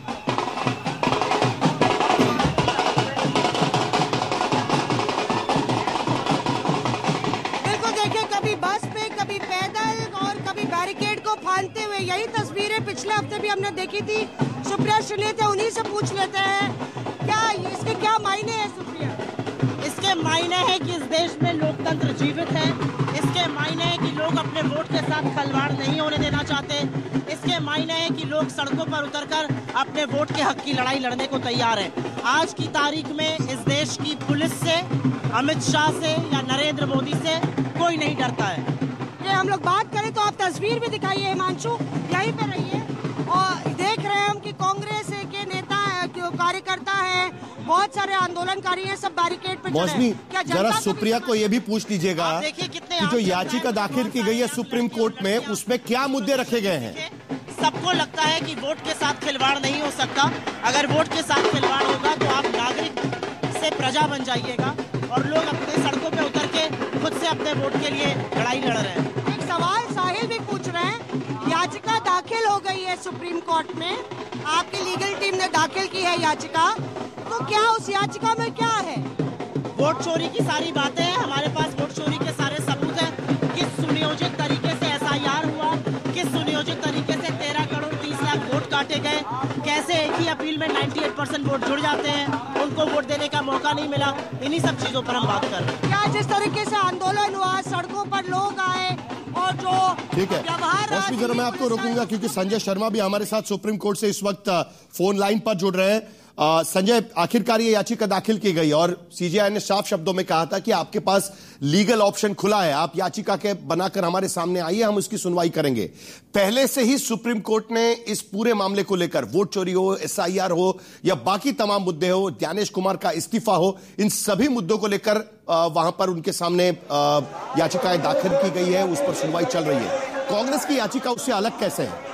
देखो देखिए, कभी बस पे, कभी पैदल और कभी बैरिकेड को फांदते हुए, यही तस्वीरें पिछले हफ्ते भी हमने देखी थी। सुप्रिया सुनिए थे, उन्हीं से पूछ लेते हैं क्या इसके क्या मायने हैं। सुप्रिया, इसके मायने हैं कि इस देश में लोकतंत्र जीवित है। इसके मायने हैं कि लोग अपने वोट के साथ खिलवाड़ नहीं होने देना चाहते। इसके मायने हैं कि लोग सड़कों पर उतरकर अपने वोट के हक की लड़ाई लड़ने को तैयार हैं। आज की तारीख में इस देश की पुलिस से, अमित शाह से या नरेंद्र मोदी से कोई नहीं डरता है। ये हम लोग बात करें तो आप तस्वीर भी दिखाइए हिमांशु, यहीं पे रहिए। और देख रहे हैं हम कि कांग्रेस के नेता कार्यकर्ता है, बहुत सारे आंदोलनकारी हैं, सब बैरिकेड पे मौसमी, जरा सुप्रिया को यह भी पूछ लीजिएगा कि जो याचिका दाखिल की गई है सुप्रीम कोर्ट में, उसमें क्या मुद्दे रखे गए हैं? सबको लगता है कि वोट के साथ खिलवाड़ नहीं हो सकता। अगर वोट के साथ खिलवाड़ होगा तो आप नागरिक से प्रजा बन जाइएगा और लोग अपने सड़कों पे उतर के खुद से अपने वोट के लिए लड़ाई लड़ रहे हैं। एक सवाल साहिल भी पूछ रहे हैं, याचिका दाखिल हो गई है सुप्रीम कोर्ट में, आपकी लीगल टीम ने दाखिल की है याचिका, तो क्या उस याचिका में क्या है? वोट चोरी की सारी बातें हैं, हमारे पास वोट चोरी के सारे सबूत हैं। किस सुनियोजित तरीके से एसआईआर हुआ, किस सुनियोजित तरीके से तेरह करोड़ तीस लाख वोट काटे गए, कैसे एक ही अपील में अट्ठानवे परसेंट वोट जुड़ जाते हैं, उनको वोट देने का मौका नहीं मिला। इन्हीं सब चीजों पर हम बात कर रहे हैं। क्या जिस तरीके से आंदोलन हुआ, सड़कों पर लोग आए और जो ठीक है, मौसमी जरा मैं आपको रोकूंगा क्योंकि संजय शर्मा भी हमारे साथ सुप्रीम कोर्ट से इस वक्त फोन लाइन पर जुड़ रहे हैं। आ, संजय, आखिरकार ये याचिका दाखिल की गई और सीजीआई ने साफ शब्दों में कहा था कि आपके पास लीगल ऑप्शन खुला है, आप याचिका के बनाकर हमारे सामने आइए, हम उसकी सुनवाई करेंगे। पहले से ही सुप्रीम कोर्ट ने इस पूरे मामले को लेकर, वोट चोरी हो, एसआईआर हो या बाकी तमाम मुद्दे हो, ज्ञानेश कुमार का इस्तीफा हो, इन सभी मुद्दों को लेकर वहां पर उनके सामने याचिकाएं दाखिल की गई है, उस पर सुनवाई चल रही है। कांग्रेस की याचिका उससे अलग कैसे है?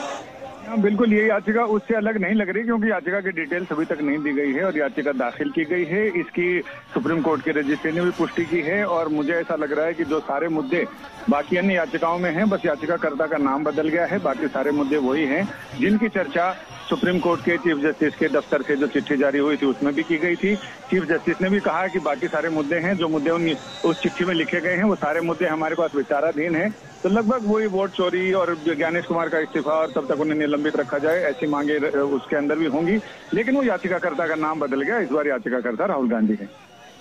बिल्कुल, ये याचिका उससे अलग नहीं लग रही क्योंकि याचिका की डिटेल्स अभी तक नहीं दी गई है और याचिका दाखिल की गई है। इसकी सुप्रीम कोर्ट के रजिस्ट्री ने भी पुष्टि की है और मुझे ऐसा लग रहा है कि जो सारे मुद्दे बाकी अन्य याचिकाओं में है, बस याचिकाकर्ता का नाम बदल गया है। बाकी सारे मुद्दे वही हैं जिनकी चर्चा सुप्रीम कोर्ट के चीफ जस्टिस के दफ्तर से जो चिट्ठी जारी हुई थी उसमें भी की गई थी। चीफ जस्टिस ने भी कहा कि बाकी सारे मुद्दे हैं जो मुद्दे उन उस चिट्ठी में लिखे गए हैं वो सारे मुद्दे हमारे पास विचाराधीन हैं। तो लगभग वही वोट चोरी और ज्ञानेश कुमार का इस्तीफा और तब तक उन्हें निलंबित रखा जाए ऐसी मांगे उसके अंदर भी होंगी। लेकिन वो याचिकाकर्ता का नाम बदल गया, इस बार याचिकाकर्ता राहुल गांधी है।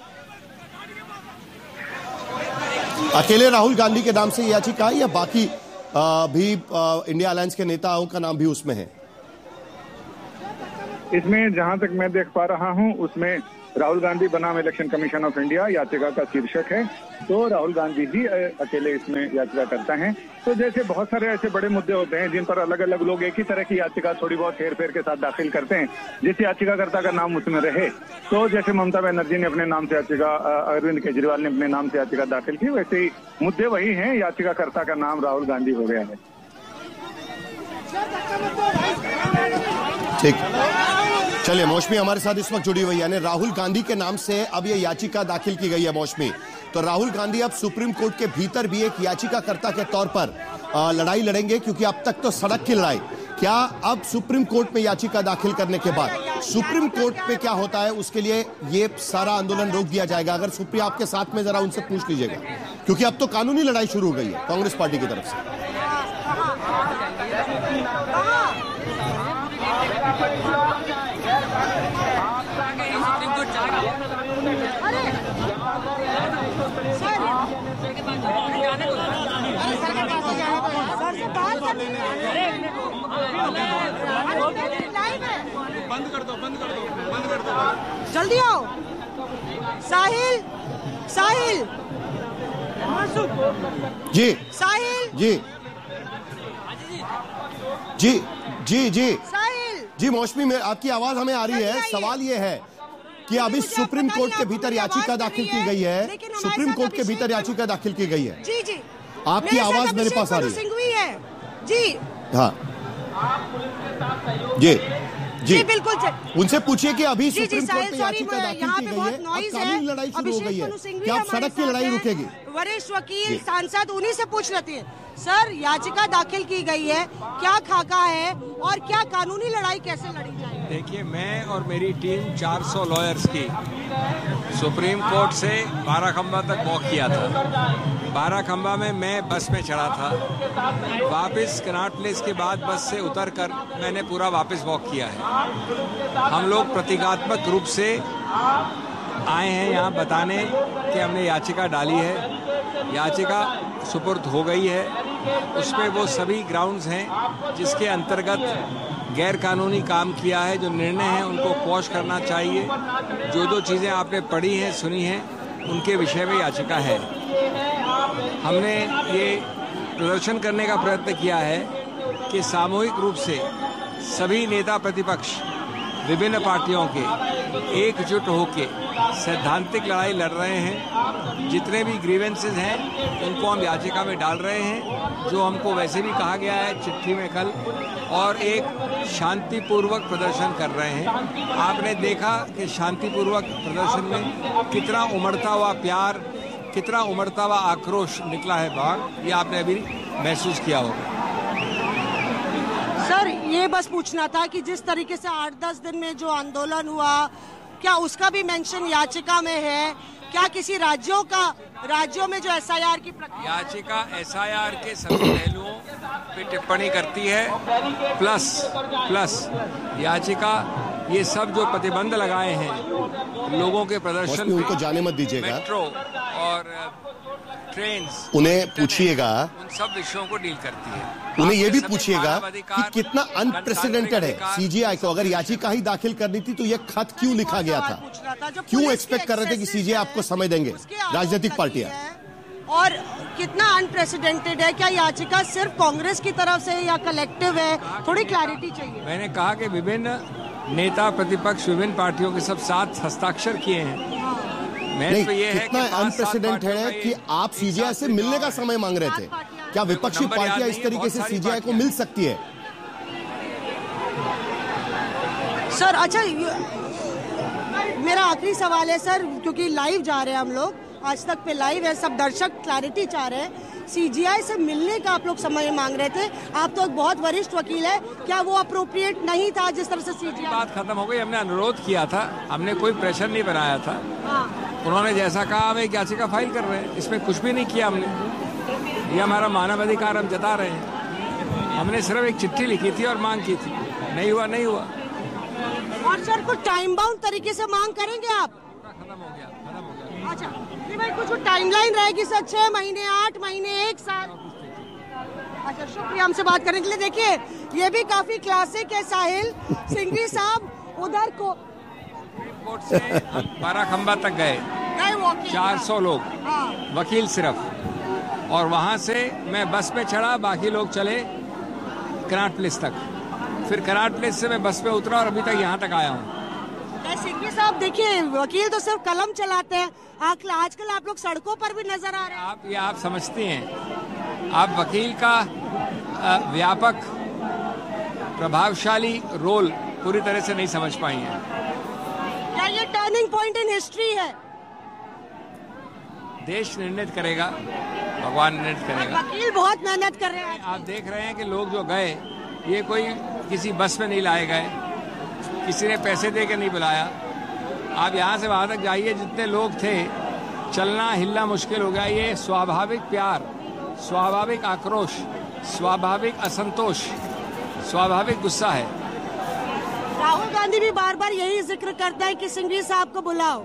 अकेले राहुल गांधी के नाम से याचिका या बाकी आ, भी आ, इंडिया अलायंस के नेताओं का नाम भी उसमें है? इसमें जहां तक मैं देख पा रहा हूं उसमें राहुल गांधी बनाम इलेक्शन कमीशन ऑफ इंडिया याचिका का शीर्षक है, तो राहुल गांधी ही अकेले इसमें याचिका करता है। तो जैसे बहुत सारे ऐसे बड़े मुद्दे होते हैं जिन पर अलग अलग लोग एक ही तरह की याचिका थोड़ी बहुत हेर फेर के साथ दाखिल करते हैं, जिस याचिकाकर्ता का नाम उसमें रहे। तो जैसे ममता बनर्जी ने अपने नाम से याचिका, अरविंद केजरीवाल ने अपने नाम से याचिका दाखिल की, वैसे ही मुद्दे वही हैं, याचिकाकर्ता का नाम राहुल गांधी हो गया है। ठीक, चलिए मौसमी हमारे साथ इस वक्त जुड़ी हुई है, यानी राहुल गांधी के नाम से अब ये याचिका दाखिल की गई है। मौसमी, तो राहुल गांधी अब सुप्रीम कोर्ट के भीतर भी एक याचिकाकर्ता के तौर पर आ, लड़ाई लड़ेंगे, क्योंकि अब तक तो सड़क की लड़ाई, क्या अब सुप्रीम कोर्ट में याचिका दाखिल करने के बाद सुप्रीम कोर्ट में क्या होता है उसके लिए ये सारा आंदोलन रोक दिया जाएगा? अगर सुप्रिया आपके साथ में जरा उनसे पूछ लीजिएगा, क्योंकि अब तो कानूनी लड़ाई शुरू हो गई है कांग्रेस पार्टी की तरफ से। बंद कर दो, बंद कर दो, बंद कर दो, जल्दी आओ। साहिल, साहिल जी, साहिल जी जी जी जी साहिल जी मौसमी में आपकी आवाज हमें आ रही है। सवाल ये है कि अभी सुप्रीम कोर्ट के भीतर याचिका दाखिल की गई है, सुप्रीम कोर्ट के भीतर याचिका दाखिल की गई है। जी जी, आपकी आवाज मेरे पास आ रही है। जी हाँ जी जी बिल्कुल, उनसे पूछिए कि अभी जी, सुप्रीम जी, कोर्ट में याचिका दाखिल की गई है, अब कानूनी लड़ाई शुरू हो गई है, क्या अब सड़क की लड़ाई रुकेगी? वरिष्ठ वकील सांसद उन्हीं से पूछ लेते हैं। सर, याचिका दाखिल की गई है, क्या खाका है और क्या कानूनी लड़ाई कैसे लड़ी जाएगी? देखिए, मैं और मेरी टीम चार सौ लॉयर्स की सुप्रीम कोर्ट से बाराखंबा तक वॉक किया था। बाराखंबा में मैं बस में चढ़ा था, वापस कनॉट प्लेस के बाद बस से उतरकर मैंने पूरा वापस वॉक किया है। हम लोग प्रतीकात्मक रूप से आए हैं यहाँ बताने कि हमने याचिका डाली है, याचिका सुपुर्द हो गई है, उसमें वो सभी ग्राउंड्स हैं जिसके अंतर्गत गैर कानूनी काम किया है, जो निर्णय हैं उनको क्वॉश करना चाहिए। जो जो चीज़ें आपने पढ़ी हैं, सुनी हैं, उनके विषय में याचिका है। हमने ये प्रदर्शन करने का प्रयत्न किया है कि सामूहिक रूप से सभी नेता प्रतिपक्ष विभिन्न पार्टियों के एकजुट होकर सैद्धांतिक लड़ाई लड़ रहे हैं। जितने भी ग्रीवेंसेस हैं उनको हम याचिका में डाल रहे हैं, जो हमको वैसे भी कहा गया है चिट्ठी में कल, और एक शांतिपूर्वक प्रदर्शन कर रहे हैं। आपने देखा कि शांतिपूर्वक प्रदर्शन में कितना उमड़ता हुआ प्यार, कितना उमड़ता हुआ आक्रोश निकला है बाहर, ये आपने अभी महसूस किया होगा। सर, ये बस पूछना था कि जिस तरीके से आठ दस दिन में जो आंदोलन हुआ, क्या उसका भी मेंशन याचिका में है? क्या किसी राज्यों का राज्यों में जो एस आई आर की प्रक्रिया, याचिका एस आई आर के सभी पहलुओं पे टिप्पणी करती है, प्लस प्लस याचिका ये सब जो प्रतिबंध लगाए हैं लोगों के प्रदर्शन, उनको जाने मत दीजिएगा, मेट्रो और ट्रेन, उन्हें पूछिएगा, उन सब विषयों को डील करती है। उन्हें ये भी पूछिएगा कि कितना अनप्रेसिडेंटेड है सीजीआई को, अगर याचिका ही दाखिल करनी थी तो ये खत क्यों लिखा गया था? क्यों एक्सपेक्ट कर रहे थे कि सीजीआई आपको समय देंगे राजनीतिक पार्टियां? और कितना अनप्रेसिडेंटेड है? क्या याचिका सिर्फ कांग्रेस की तरफ से या कलेक्टिव है? थोड़ी क्लैरिटी चाहिए। मैंने कहा कि विभिन्न नेता प्रतिपक्ष विभिन्न पार्टियों के सब साथ हस्ताक्षर किए हैं। नहीं, तो ये कितना अनप्रेसिडेंट है कि आप सीजीआई से मिलने का समय मांग रहे थे। क्या विपक्षी पार्टियां इस तरीके से सीजीआई को मिल सकती है? सर, अच्छा, मेरा आखिरी सवाल है सर, क्योंकि लाइव जा रहे हैं हम लोग, आज तक पे लाइव है, सब दर्शक क्लैरिटी चाह रहे हैं सीजीआई से मिलने का आप लोग समय मांग रहे थे। आप तो एक बहुत वरिष्ठ वकील है, क्या वो अप्रोप्रिएट नहीं था जिस तरह से सीजीआई? बात खत्म हो गई, हमने अनुरोध किया था, हमने कोई प्रेशर नहीं बनाया था। हाँ। उन्होंने जैसा कहा हम एक याचिका फाइल कर रहे हैं, इसमें कुछ भी नहीं किया हमने। ये हमारा मानव अधिकार हम जता रहे हैं। हमने सिर्फ एक चिट्ठी लिखी थी और मांग की थी, नहीं हुआ नहीं हुआ। और सर कुछ टाइम बाउंड तरीके से मांग करेंगे आप? खत्म हो गया, खत्म हो गया। अच्छा, नहीं भाई कुछ टाइमलाइन रहेगी सर, छह महीने, आठ महीने, एक साल? अच्छा, शुक्रिया हमसे बात करने के लिए। देखिए ये भी काफी क्लासिक है साहिल सिंघवी साहब, उधर को कोर्ट से बारह खंबा तक गए, चार सौ लोग, हाँ। वकील सिर्फ, और वहां से मैं बस में चढ़ा, बाकी लोग चले कनाट प्लेस तक, फिर कनाट प्लेस से मैं बस में उतरा और अभी तक यहाँ तक आया हूँ। सिंघवी साहब देखिए, वकील तो सिर्फ कलम चलाते हैं, आजकल आप लोग सड़कों पर भी नजर आ रहे हैं। आप ये आप समझते हैं, आप वकील का व्यापक प्रभावशाली रोल पूरी तरह से नहीं समझ पाई हैं। क्या ये टर्निंग पॉइंट इन हिस्ट्री है? देश निर्णय करेगा, भगवान निर्णय करेगा। वकील बहुत मेहनत कर रहे हैं। आप देख रहे हैं कि लोग जो गए, ये कोई किसी बस में नहीं लाए गए, किसी ने पैसे दे के नहीं बुलाया। आप यहाँ से वहाँ तक जाइए, जितने लोग थे, चलना हिलना मुश्किल हो गया। ये स्वाभाविक प्यार, स्वाभाविक आक्रोश, स्वाभाविक असंतोष, स्वाभाविक गुस्सा है। राहुल गांधी भी बार बार यही जिक्र करता है कि सिंघवी साहब को बुलाओ।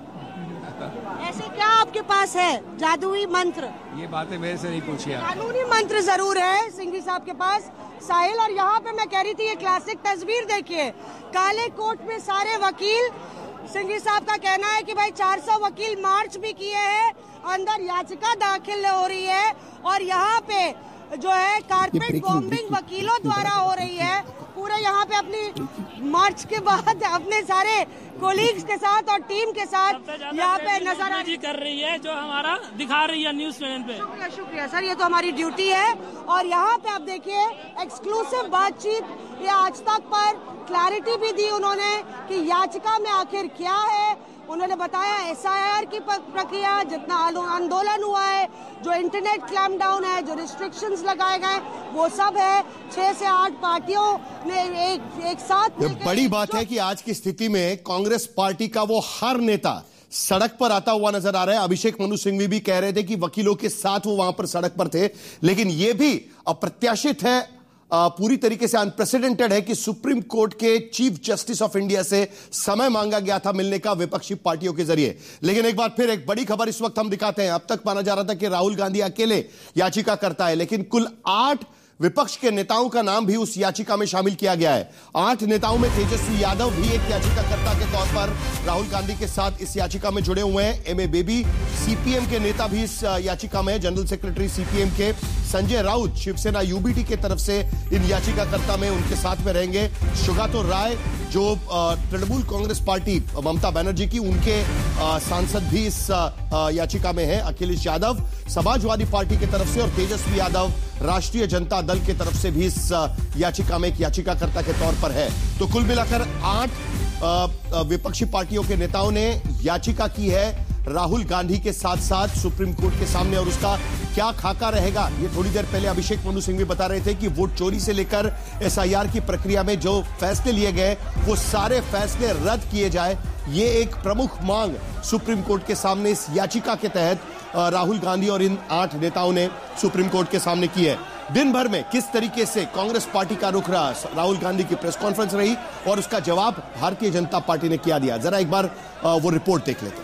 ऐसे क्या आपके पास है जादुई मंत्र? ये बातें मेरे से नहीं पूछिए। कानूनी मंत्र जरूर है सिंघवी साहब के पास साहिल। और यहाँ पे मैं कह रही थी, ये क्लासिक तस्वीर देखिए, काले कोट में सारे वकील। सिंघवी साहब का कहना है कि भाई चार सौ वकील मार्च भी किए हैं, अंदर याचिका दाखिल हो रही है, और यहाँ पे जो है कारपेट बॉम्बिंग वकीलों द्वारा हो रही है। पूरे यहाँ पे अपनी मार्च के बाद अपने सारे कोलीग्स के साथ और टीम के साथ यहाँ पे नजर आ कर रही है, जो हमारा दिखा रही है न्यूज चैनल पे। शुक्रिया शुक्रिया सर, ये तो हमारी ड्यूटी है। और यहाँ पे आप देखिए एक्सक्लूसिव बातचीत, ये आज तक पर क्लैरिटी भी दी उन्होंने कि याचिका में आखिर क्या है। उन्होंने बताया एसआईआर की प्रक्रिया, जितना आंदोलन हुआ है, जो इंटरनेट क्लैम्पडाउन है, जो रिस्ट्रिक्शंस लगाए गए, वो सब है। छह से आठ पार्टियों ने एक एक साथ। बड़ी बात है कि आज की स्थिति में कांग्रेस पार्टी का वो हर नेता सड़क पर आता हुआ नजर आ रहा है। अभिषेक मनु सिंघवी भी कह रहे थे कि वकीलों के साथ वो वहां पर सड़क पर थे, लेकिन यह भी अप्रत्याशित है, पूरी तरीके से अनप्रेसिडेंटेड है कि सुप्रीम कोर्ट के चीफ जस्टिस ऑफ इंडिया से समय मांगा गया था मिलने का विपक्षी पार्टियों के जरिए। लेकिन एक बार फिर एक बड़ी खबर इस वक्त हम दिखाते हैं। अब तक माना जा रहा था कि राहुल गांधी अकेले याचिका करता है, लेकिन कुल आठ विपक्ष के नेताओं का नाम भी उस याचिका में शामिल किया गया है। आठ नेताओं में तेजस्वी यादव भी एक याचिकाकर्ता के तौर पर राहुल गांधी के साथ इस याचिका में जुड़े हुए हैं। एम ए बेबी सीपीएम के नेता भी इस याचिका में, जनरल सेक्रेटरी सीपीएम के संजय राउत शिवसेना यूबीटी की तरफ से इन याचिकाकर्ता में उनके साथ में रहेंगे। सुगातो राय जो तृणमूल कांग्रेस पार्टी ममता बनर्जी की, उनके सांसद भी इस याचिका में है। अखिलेश यादव समाजवादी पार्टी की तरफ से और तेजस्वी यादव राष्ट्रीय जनता दल की तरफ से भी इस याचिका में एक याचिकाकर्ता के तौर पर है। तो कुल मिलाकर आठ विपक्षी पार्टियों के नेताओं ने याचिका की है राहुल गांधी के साथ साथ सुप्रीम कोर्ट के सामने। और उसका क्या खाका रहेगा, ये थोड़ी देर पहले अभिषेक मनु सिंघवी बता रहे थे कि वोट चोरी से लेकर एसआईआर की प्रक्रिया में जो फैसले लिए गए, वो सारे फैसले रद्द किए जाए। ये एक प्रमुख मांग सुप्रीम कोर्ट के सामने इस याचिका के तहत राहुल गांधी और इन आठ नेताओं ने सुप्रीम कोर्ट के सामने की है। दिन भर में किस तरीके से कांग्रेस पार्टी का रुख रहा, राहुल गांधी की प्रेस कॉन्फ्रेंस रही और उसका जवाब भारतीय जनता पार्टी ने क्या दिया, जरा एक बार वो रिपोर्ट देख लेते हैं।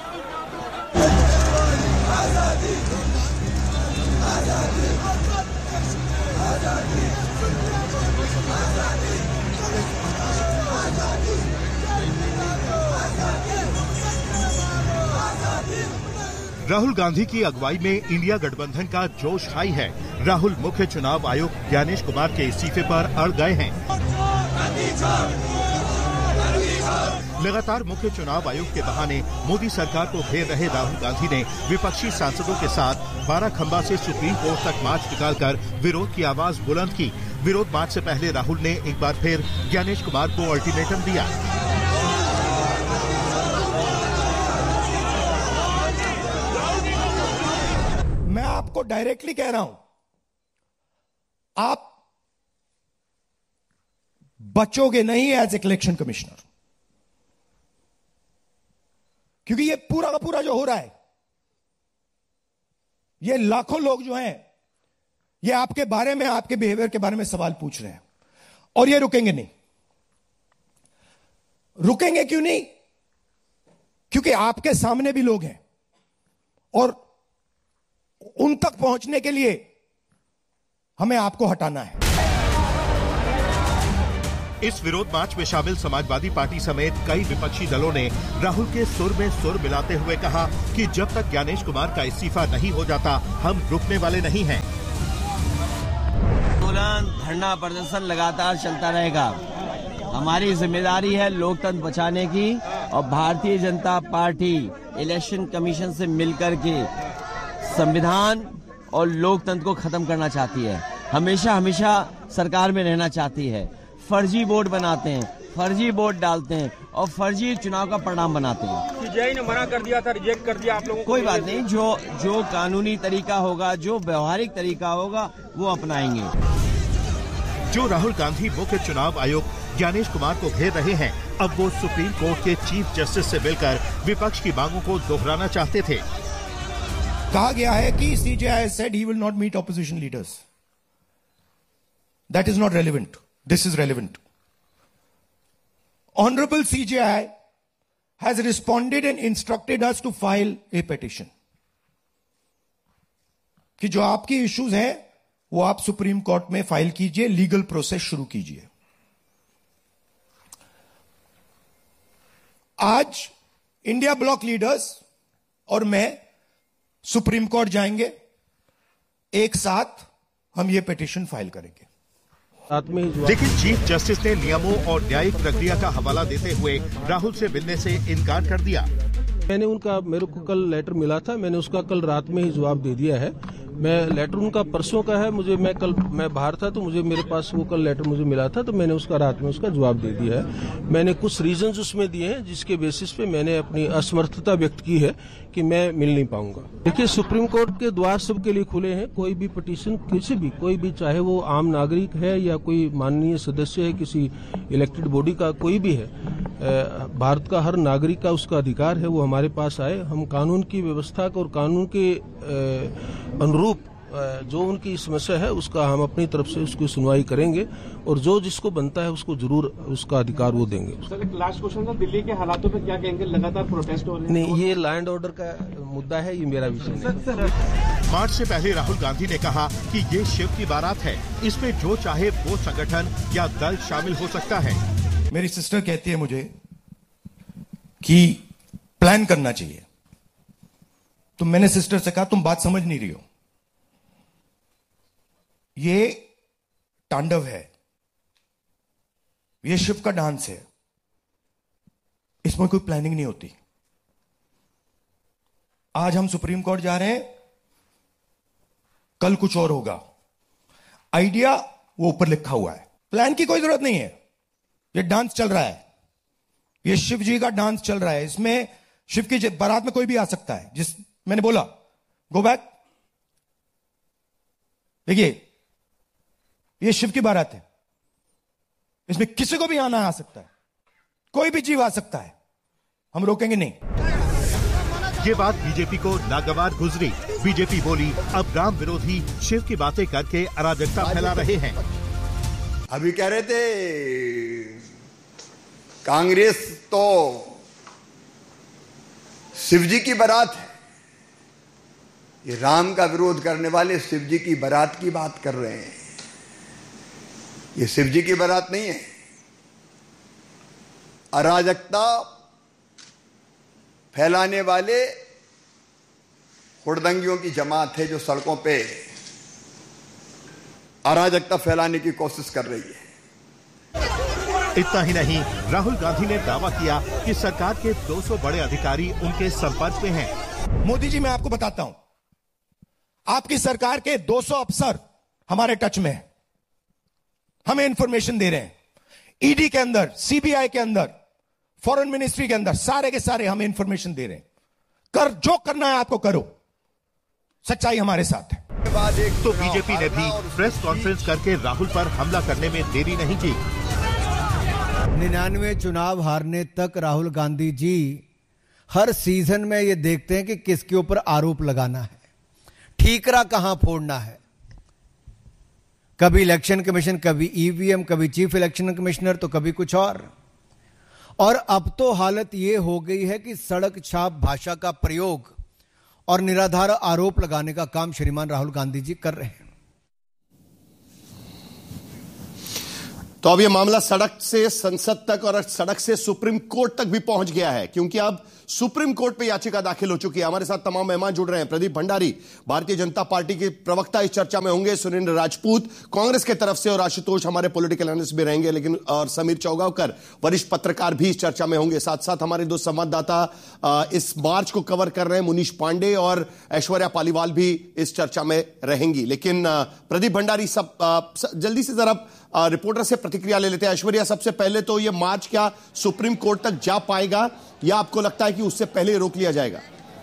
राहुल गांधी की अगुवाई में इंडिया गठबंधन का जोश हाई है। राहुल मुख्य चुनाव आयुक्त ज्ञानेश कुमार के इस्तीफे पर अड़ गए हैं। लगातार मुख्य चुनाव आयुक्त के बहाने मोदी सरकार को घेर रहे राहुल गांधी ने विपक्षी सांसदों के साथ बारह खंबा से सुप्रीम कोर्ट तक मार्च निकालकर विरोध की आवाज बुलंद की। विरोध मार्च से पहले राहुल ने एक बार फिर ज्ञानेश कुमार को अल्टीमेटम दिया। मैं आपको डायरेक्टली कह रहा हूं, आप बचोगे नहीं एज इलेक्शन कमिश्नर, क्योंकि ये पूरा का पूरा जो हो रहा है, ये लाखों लोग जो हैं, ये आपके बारे में, आपके बिहेवियर के बारे में सवाल पूछ रहे हैं, और ये रुकेंगे नहीं। रुकेंगे क्यों नहीं? क्योंकि आपके सामने भी लोग हैं, और उन तक पहुंचने के लिए हमें आपको हटाना है। इस विरोध मार्च में शामिल समाजवादी पार्टी समेत कई विपक्षी दलों ने राहुल के सुर में सुर मिलाते हुए कहा कि जब तक ज्ञानेश कुमार का इस्तीफा नहीं हो जाता, हम रुकने वाले नहीं हैं। धरना प्रदर्शन लगातार चलता रहेगा। हमारी जिम्मेदारी है लोकतंत्र बचाने की, और Bharatiya Janata party election commission से मिलकर के संविधान और लोकतंत्र को खत्म करना चाहती है। हमेशा हमेशा सरकार में रहना चाहती है। फर्जी वोट बनाते हैं, फर्जी वोट डालते हैं, और फर्जी चुनाव का परिणाम बनाते हैं। सीजेआई ने मना कर दिया था, रिजेक्ट कर दिया आप लोगों को। कोई बात नहीं, जो जो कानूनी तरीका होगा, जो व्यवहारिक तरीका होगा, वो अपनाएंगे। जो राहुल गांधी मुख्य चुनाव आयुक्त ज्ञानेश कुमार को घेर रहे हैं, अब वो सुप्रीम कोर्ट के चीफ जस्टिस से मिलकर विपक्ष की मांगों को दोहराना चाहते थे। कहा गया है कि CJI said he will not meet opposition leaders. That is not relevant. This is relevant. Honorable C J I has responded and instructed us to file a petition. कि जो आपकी इश्यूज हैं वो आप सुप्रीम कोर्ट में file कीजिए, legal process शुरू कीजिए। आज इंडिया ब्लॉक लीडर्स और मैं सुप्रीम कोर्ट जाएंगे, एक साथ हम ये पिटीशन फाइल करेंगे। लेकिन चीफ जस्टिस ने नियमों और न्यायिक प्रक्रिया का हवाला देते हुए राहुल से मिलने से इनकार कर दिया। मैंने उनका, मेरे को कल लेटर मिला था, मैंने उसका कल रात में ही जवाब दे दिया है। मैं लेटर उनका परसों का है, मुझे मैं कल मैं बाहर था तो मुझे मेरे पास वो कल लेटर मुझे मिला था, तो मैंने उसका रात में उसका जवाब दे दिया है। मैंने कुछ रीजंस उसमें दिए हैं जिसके बेसिस पे मैंने अपनी असमर्थता व्यक्त की है कि मैं मिल नहीं पाऊंगा। देखिए, सुप्रीम कोर्ट के द्वार सबके लिए खुले हैं। कोई भी पिटीशन किसी भी, कोई भी, चाहे वो आम नागरिक है या कोई माननीय सदस्य है किसी इलेक्टेड बॉडी का, कोई भी है, भारत का हर नागरिक का उसका अधिकार है वो हमारे पास आए। हम कानून की व्यवस्था को और कानून के अनुरूप जो उनकी समस्या है उसका हम अपनी तरफ से उसकी सुनवाई करेंगे, और जो जिसको बनता है उसको जरूर उसका अधिकार वो देंगे। सर, एक लास्ट क्वेश्चन था, दिल्ली के हालातों पे क्या कहेंगे? लगातार प्रोटेस्ट हो रहे हैं। नहीं, ये लैंड ऑर्डर का मुद्दा है, ये मेरा विषय नहीं। मार्च से पहले राहुल गांधी ने कहा कि ये शिव की बारात है, इसमें जो चाहे वो संगठन या दल शामिल हो सकता है। मेरी सिस्टर कहती है मुझे कि प्लान करना चाहिए, तो मैंने सिस्टर से कहा तुम बात समझ नहीं रही हो, ये तांडव है, ये शिव का डांस है, इसमें कोई प्लानिंग नहीं होती। आज हम सुप्रीम कोर्ट जा रहे हैं, कल कुछ और होगा। आइडिया वो ऊपर लिखा हुआ है, प्लान की कोई जरूरत नहीं है। ये डांस चल रहा है, ये शिव जी का डांस चल रहा है, इसमें शिव की बारात में कोई भी आ सकता है। जिस मैंने बोला गो बैक, देखिए ये शिव की बारात है, इसमें किसी को भी आना आ सकता है, कोई भी जीव आ सकता है, हम रोकेंगे नहीं। ये बात बीजेपी को नागवार गुजरी। बीजेपी बोली, अब राम विरोधी शिव की बातें करके अराजकता फैला रहे हैं। अभी कह रहे थे कांग्रेस तो शिव जी की बारात है, ये राम का विरोध करने वाले शिव जी की बारात की बात कर रहे हैं। ये शिव जी की बारात नहीं है। अराजकता फैलाने वाले हुड़दंगियों की जमात है जो सड़कों पे अराजकता फैलाने की कोशिश कर रही है। इतना ही नहीं, राहुल गांधी ने दावा किया कि सरकार के दो सौ बड़े अधिकारी उनके संपर्क में हैं। मोदी जी, मैं आपको बताता हूं, आपकी सरकार के दो सौ अफसर हमारे टच में हैं, हमें इंफॉर्मेशन दे रहे हैं। ईडी के अंदर, सीबीआई के अंदर, फॉरेन मिनिस्ट्री के अंदर, सारे के सारे हमें इंफॉर्मेशन दे रहे हैं। कर जो करना है आपको करो, सच्चाई हमारे साथ है। तो बीजेपी ने भी प्रेस कॉन्फ्रेंस करके राहुल पर हमला करने में देरी नहीं की। निन्यानवे चुनाव हारने तक राहुल गांधी जी हर सीजन में ये देखते हैं कि किसके ऊपर आरोप लगाना है, ठीकरा कहां फोड़ना है। कभी इलेक्शन कमीशन, कभी ईवीएम, कभी चीफ इलेक्शन कमिश्नर, तो कभी कुछ और। और अब तो हालत यह हो गई है कि सड़क छाप भाषा का प्रयोग और निराधार आरोप लगाने का काम श्रीमान राहुल गांधी जी कर रहे हैं। तो अब यह मामला सड़क से संसद तक और सड़क से सुप्रीम कोर्ट तक भी पहुंच गया है, क्योंकि अब सुप्रीम कोर्ट पे याचिका दाखिल हो चुकी है। हमारे साथ तमाम मेहमान जुड़ रहे हैं। प्रदीप भंडारी, भारतीय जनता पार्टी के प्रवक्ता, इस चर्चा में होंगे। सुरेंद्र राजपूत कांग्रेस के तरफ से, और आशुतोष हमारे पॉलिटिकल एनालिस्ट भी रहेंगे, लेकिन और समीर चौगावकर वरिष्ठ पत्रकार भी इस चर्चा में होंगे। साथ साथ हमारे दो संवाददाता इस मार्च को कवर कर रहे हैं, मुनीश पांडे और ऐश्वर्या पालीवाल भी इस चर्चा में रहेंगी। लेकिन प्रदीप भंडारी, सब जल्दी से जरा रिपोर्टर से प्रतिक्रिया ले लेते हैं। ऐश्वर्या, सबसे पहले तो यह मार्च क्या सुप्रीम कोर्ट तक जा पाएगा, या आपको लगता है कि उससे पहले रोक लिया जाएगा?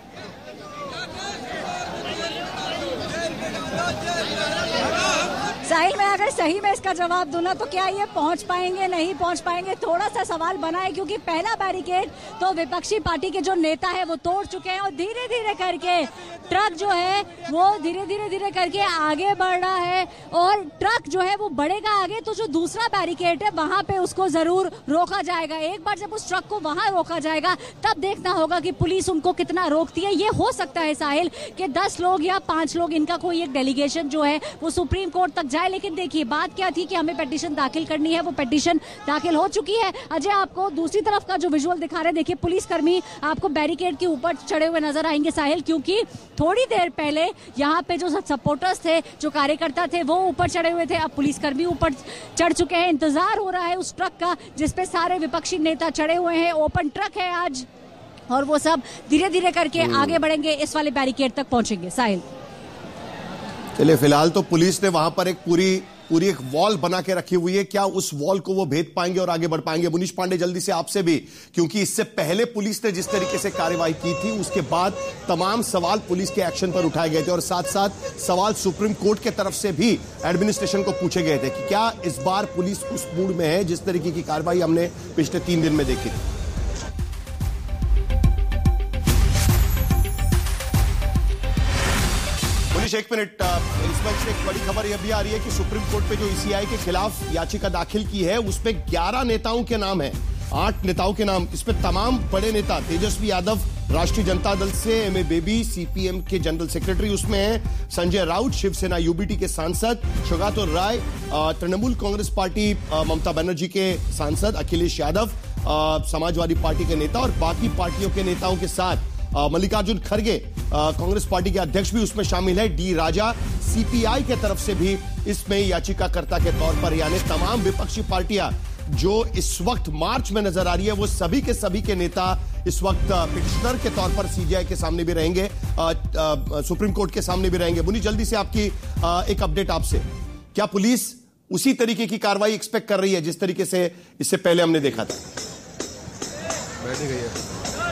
साहिल, मैं अगर सही में इसका जवाब दूं ना, तो क्या ये पहुंच पाएंगे, नहीं पहुंच पाएंगे, थोड़ा सा सवाल बना है। क्योंकि पहला बैरिकेड तो विपक्षी पार्टी के जो नेता है वो तोड़ चुके हैं, और धीरे धीरे करके ट्रक जो है वो धीरे धीरे धीरे करके आगे बढ़ रहा है। और ट्रक जो है वो बढ़ेगा आगे, तो जो दूसरा बैरिकेड है वहां पे उसको जरूर रोका जाएगा। एक बार जब उस ट्रक को वहां रोका जाएगा, तब देखना होगा कि पुलिस उनको कितना रोकती है। ये हो सकता है साहिल कि दस लोग या पांच लोग, इनका कोई एक डेलीगेशन जो है वो सुप्रीम कोर्ट तक जाए। लेकिन देखिए, बात क्या थी कि हमें पिटीशन दाखिल करनी है, वो पिटीशन दाखिल हो चुकी है। अजय, आपको दूसरी तरफ का जो विजुअल दिखा रहे हैं, देखिए पुलिसकर्मी आपको बैरिकेड के ऊपर चढ़े हुए नजर आएंगे साहिल, क्योंकि थोड़ी देर पहले यहाँ पे जो सपोर्टर्स थे, जो कार्यकर्ता थे, वो ऊपर चढ़े हुए थे। अब पुलिसकर्मी ऊपर चढ़ चुके हैं। इंतजार हो रहा है उस ट्रक का जिसपे सारे विपक्षी नेता चढ़े हुए हैं। ओपन ट्रक है आज, और वो सब धीरे धीरे करके आगे बढ़ेंगे, इस वाले बैरिकेड तक पहुंचेंगे। साहिल, चलिए, फिलहाल तो पुलिस ने वहां पर एक पूरी पूरी एक वॉल बना के रखी हुई है। क्या उस वॉल को वो भेद पाएंगे और आगे बढ़ पाएंगे? मुनीश पांडे, जल्दी से आपसे भी, क्योंकि इससे पहले पुलिस ने जिस तरीके से कार्रवाई की थी, उसके बाद तमाम सवाल पुलिस के एक्शन पर उठाए गए थे, और साथ साथ सवाल सुप्रीम कोर्ट के तरफ से भी एडमिनिस्ट्रेशन को पूछे गए थे कि क्या इस बार पुलिस उस मूड में है जिस तरीके की कार्रवाई हमने पिछले तीन दिन में देखी थी। एक मिनट, इसमें से एक बड़ी खबर यह भी आ रही है कि सुप्रीम कोर्ट पे जो ईसीआई के खिलाफ याचिका दाखिल की है, उसपे ग्यारह नेताओं के नाम है, आठ नेताओं के नाम। इसमें तमाम बड़े नेता, तेजस्वी यादव राष्ट्रीय जनता दल से, एम ए बेबी सीपीएम के जनरल सेक्रेटरी उसमें है, संजय राउत शिवसेना यूबीटी के सांसद, शोगातो राय तृणमूल कांग्रेस पार्टी ममता बनर्जी के सांसद, अखिलेश यादव समाजवादी पार्टी के नेता, और बाकी पार्टियों के नेताओं के साथ मल्लिकार्जुन खड़गे कांग्रेस पार्टी के अध्यक्ष भी उसमें शामिल है। डी राजा सीपीआई के तरफ से भी इसमें याचिकाकर्ता के तौर पर, यानी तमाम विपक्षी पार्टियां जो इस वक्त मार्च में नजर आ रही है, वो सभी के सभी के नेता इस वक्त पिटिशनर के तौर पर सीजीआई के सामने भी रहेंगे, सुप्रीम कोर्ट के सामने भी रहेंगे। मुनी, जल्दी से आपकी आ, एक अपडेट आपसे, क्या पुलिस उसी तरीके की कार्रवाई एक्सपेक्ट कर रही है जिस तरीके से इससे पहले हमने देखा था? बैठ गई है।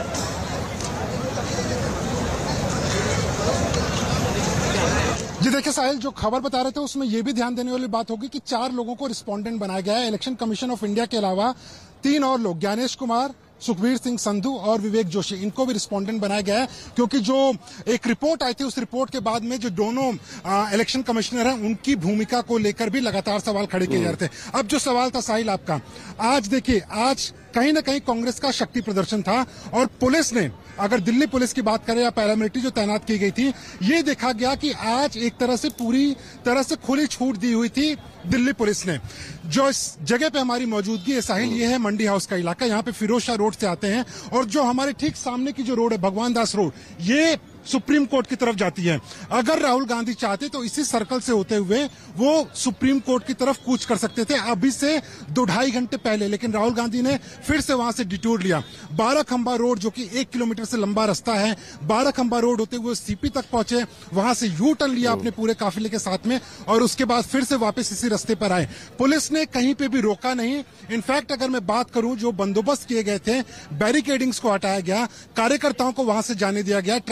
जी देखिए साहिल, जो खबर बता रहे थे उसमें यह भी ध्यान देने वाली बात होगी कि चार लोगों को रिस्पोंडेंट बनाया गया है। इलेक्शन कमीशन ऑफ इंडिया के अलावा तीन और लोग, ज्ञानेश कुमार, सुखबीर सिंह संधू और विवेक जोशी, इनको भी रिस्पोंडेंट बनाया गया है, क्योंकि जो एक रिपोर्ट आई थी, उस रिपोर्ट के बाद में जो दोनों इलेक्शन कमिश्नर हैं, उनकी भूमिका को लेकर भी लगातार सवाल खड़े किए जा रहे थे। अब जो सवाल था साहिल आपका, आज देखिए, आज कहीं ना कहीं कांग्रेस का शक्ति प्रदर्शन था, और पुलिस ने, अगर दिल्ली पुलिस की बात करें या पैरामिलिट्री जो तैनात की गई थी, ये देखा गया कि आज एक तरह से पूरी तरह से खुली छूट दी हुई थी दिल्ली पुलिस ने। जो इस जगह पे हमारी मौजूदगी है साहिल, ये है मंडी हाउस का इलाका, यहाँ पे फिरोज शाह रोड से आते हैं, और जो हमारे ठीक सामने की जो रोड है, भगवान दास रोड, ये सुप्रीम कोर्ट की तरफ जाती है। अगर राहुल गांधी चाहते तो इसी सर्कल से होते हुए वो सुप्रीम कोर्ट की तरफ कूच कर सकते थे अभी से दो ढाई घंटे पहले, लेकिन राहुल गांधी ने फिर से वहां से डिटूर लिया। बारह खंबा रोड, जो कि एक किलोमीटर से लंबा रास्ता है, बारह खंबा रोड होते हुए सीपी तक पहुंचे, वहां से यू टर्न लिया अपने पूरे काफिले के साथ में, और उसके बाद फिर से वापस इसी रास्ते पर आए। पुलिस ने कहीं पे भी रोका नहीं। इनफैक्ट अगर मैं बात करूं, जो बंदोबस्त किए गए थे, बैरिकेडिंग्स को हटाया गया, कार्यकर्ताओं को वहां से जाने दिया गया, ट्रैफिक को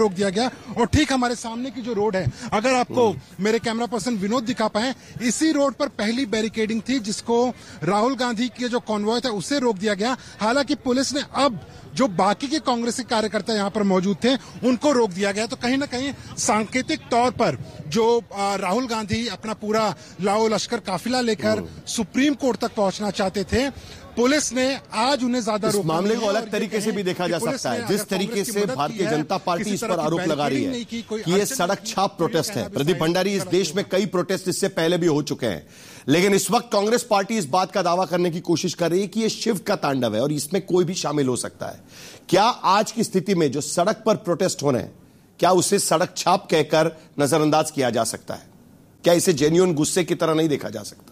रोक दिया गया। और ठीक हमारे सामने की जो रोड है, अगर आपको मेरे कैमरा पर्सन विनोद दिखा पाए, इसी रोड पर पहली बैरिकेडिंग थी जिसको राहुल गांधी के जो कॉन्वॉय था उसे रोक दिया गया। हालांकि पुलिस ने अब जो बाकी के कांग्रेस के कार्यकर्ता यहां पर मौजूद थे उनको रोक दिया गया। तो कहीं ना कहीं सांकेतिक तौर पर जो राहुल गांधी अपना पूरा लाओ लश्कर काफिला लेकर सुप्रीम कोर्ट तक पहुंचना चाहते थे, पुलिस ने आज उन्हें ज्यादा रोक। मामले को अलग तरीके से भी देखा जा सकता है। जिस तरीके से भारतीय जनता पार्टी इस पर आरोप लगा रही है कि ये सड़क छाप प्रोटेस्ट है। प्रदीप भंडारी, इस देश में कई प्रोटेस्ट इससे पहले भी हो चुके हैं, लेकिन इस वक्त कांग्रेस पार्टी इस बात का दावा करने की कोशिश कर रही है कि ये शिव का तांडव है और इसमें कोई भी शामिल हो सकता है। क्या आज की स्थिति में जो सड़क पर प्रोटेस्ट हो रहे हैं, क्या उसे सड़क छाप कहकर नजरअंदाज किया जा सकता है? क्या इसे जेन्युइन गुस्से की तरह नहीं देखा जा सकता?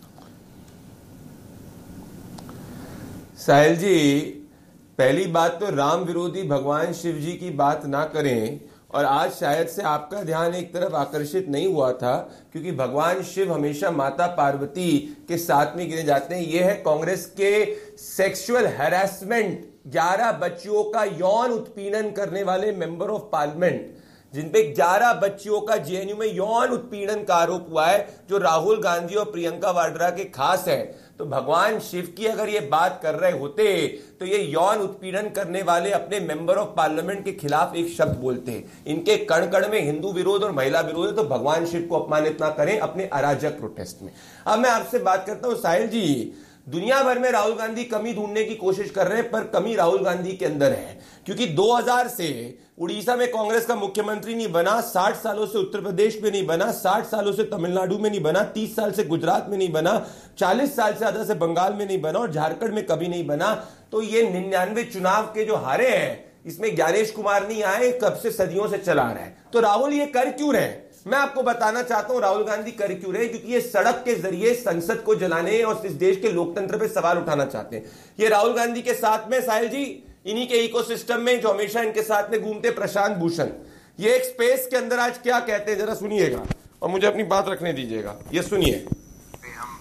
साहिल जी, पहली बात तो राम विरोधी भगवान शिव जी की बात ना करें। और आज शायद से आपका ध्यान एक तरफ आकर्षित नहीं हुआ था, क्योंकि भगवान शिव हमेशा माता पार्वती के साथ में गिने जाते हैं। यह है कांग्रेस के सेक्सुअल हैरेसमेंट, ग्यारह बच्चियों का यौन उत्पीड़न करने वाले मेंबर ऑफ पार्लियामेंट, जिनपे ग्यारह बच्चियों का जेएनयू में यौन उत्पीड़न का आरोप हुआ है, जो राहुल गांधी और प्रियंका वाड्रा के खास है। तो भगवान शिव की अगर ये बात कर रहे होते तो ये यौन उत्पीड़न करने वाले अपने मेंबर ऑफ पार्लियामेंट के खिलाफ एक शब्द बोलते हैं। इनके कण कण में हिंदू विरोध और महिला विरोध है, तो भगवान शिव को अपमानित ना करें अपने अराजक प्रोटेस्ट में। अब मैं आपसे बात करता हूं साहिल जी, दुनिया भर में राहुल गांधी कमी ढूंढने की कोशिश कर रहे हैं, पर कमी राहुल गांधी के अंदर है, क्योंकि दो हज़ार से उड़ीसा में कांग्रेस का मुख्यमंत्री नहीं बना, साठ सालों से उत्तर प्रदेश में नहीं बना, साठ सालों से तमिलनाडु में नहीं बना, तीस साल से गुजरात में नहीं बना, चालीस साल से ज्यादा से बंगाल में नहीं बना और झारखंड में कभी नहीं बना। तो ये निन्यानवे चुनाव के जो हारे हैं, इसमें ज्ञानेश कुमार नहीं आए, कब से सदियों से चला रहा है। तो राहुल ये कर क्यों रहे? मैं आपको बताना चाहता हूं राहुल गांधी कर क्यों रहे, क्योंकि ये सड़क के जरिए संसद को जलाने और इस देश के लोकतंत्र पे सवाल उठाना चाहते हैं। ये राहुल गांधी के साथ में साहिल जी, इन्हीं के इकोसिस्टम में जो हमेशा इनके साथ में घूमते प्रशांत भूषण, ये एक स्पेस के अंदर आज क्या कहते हैं, जरा सुनिएगा और मुझे अपनी बात रखने दीजिएगा। ये सुनिए। हम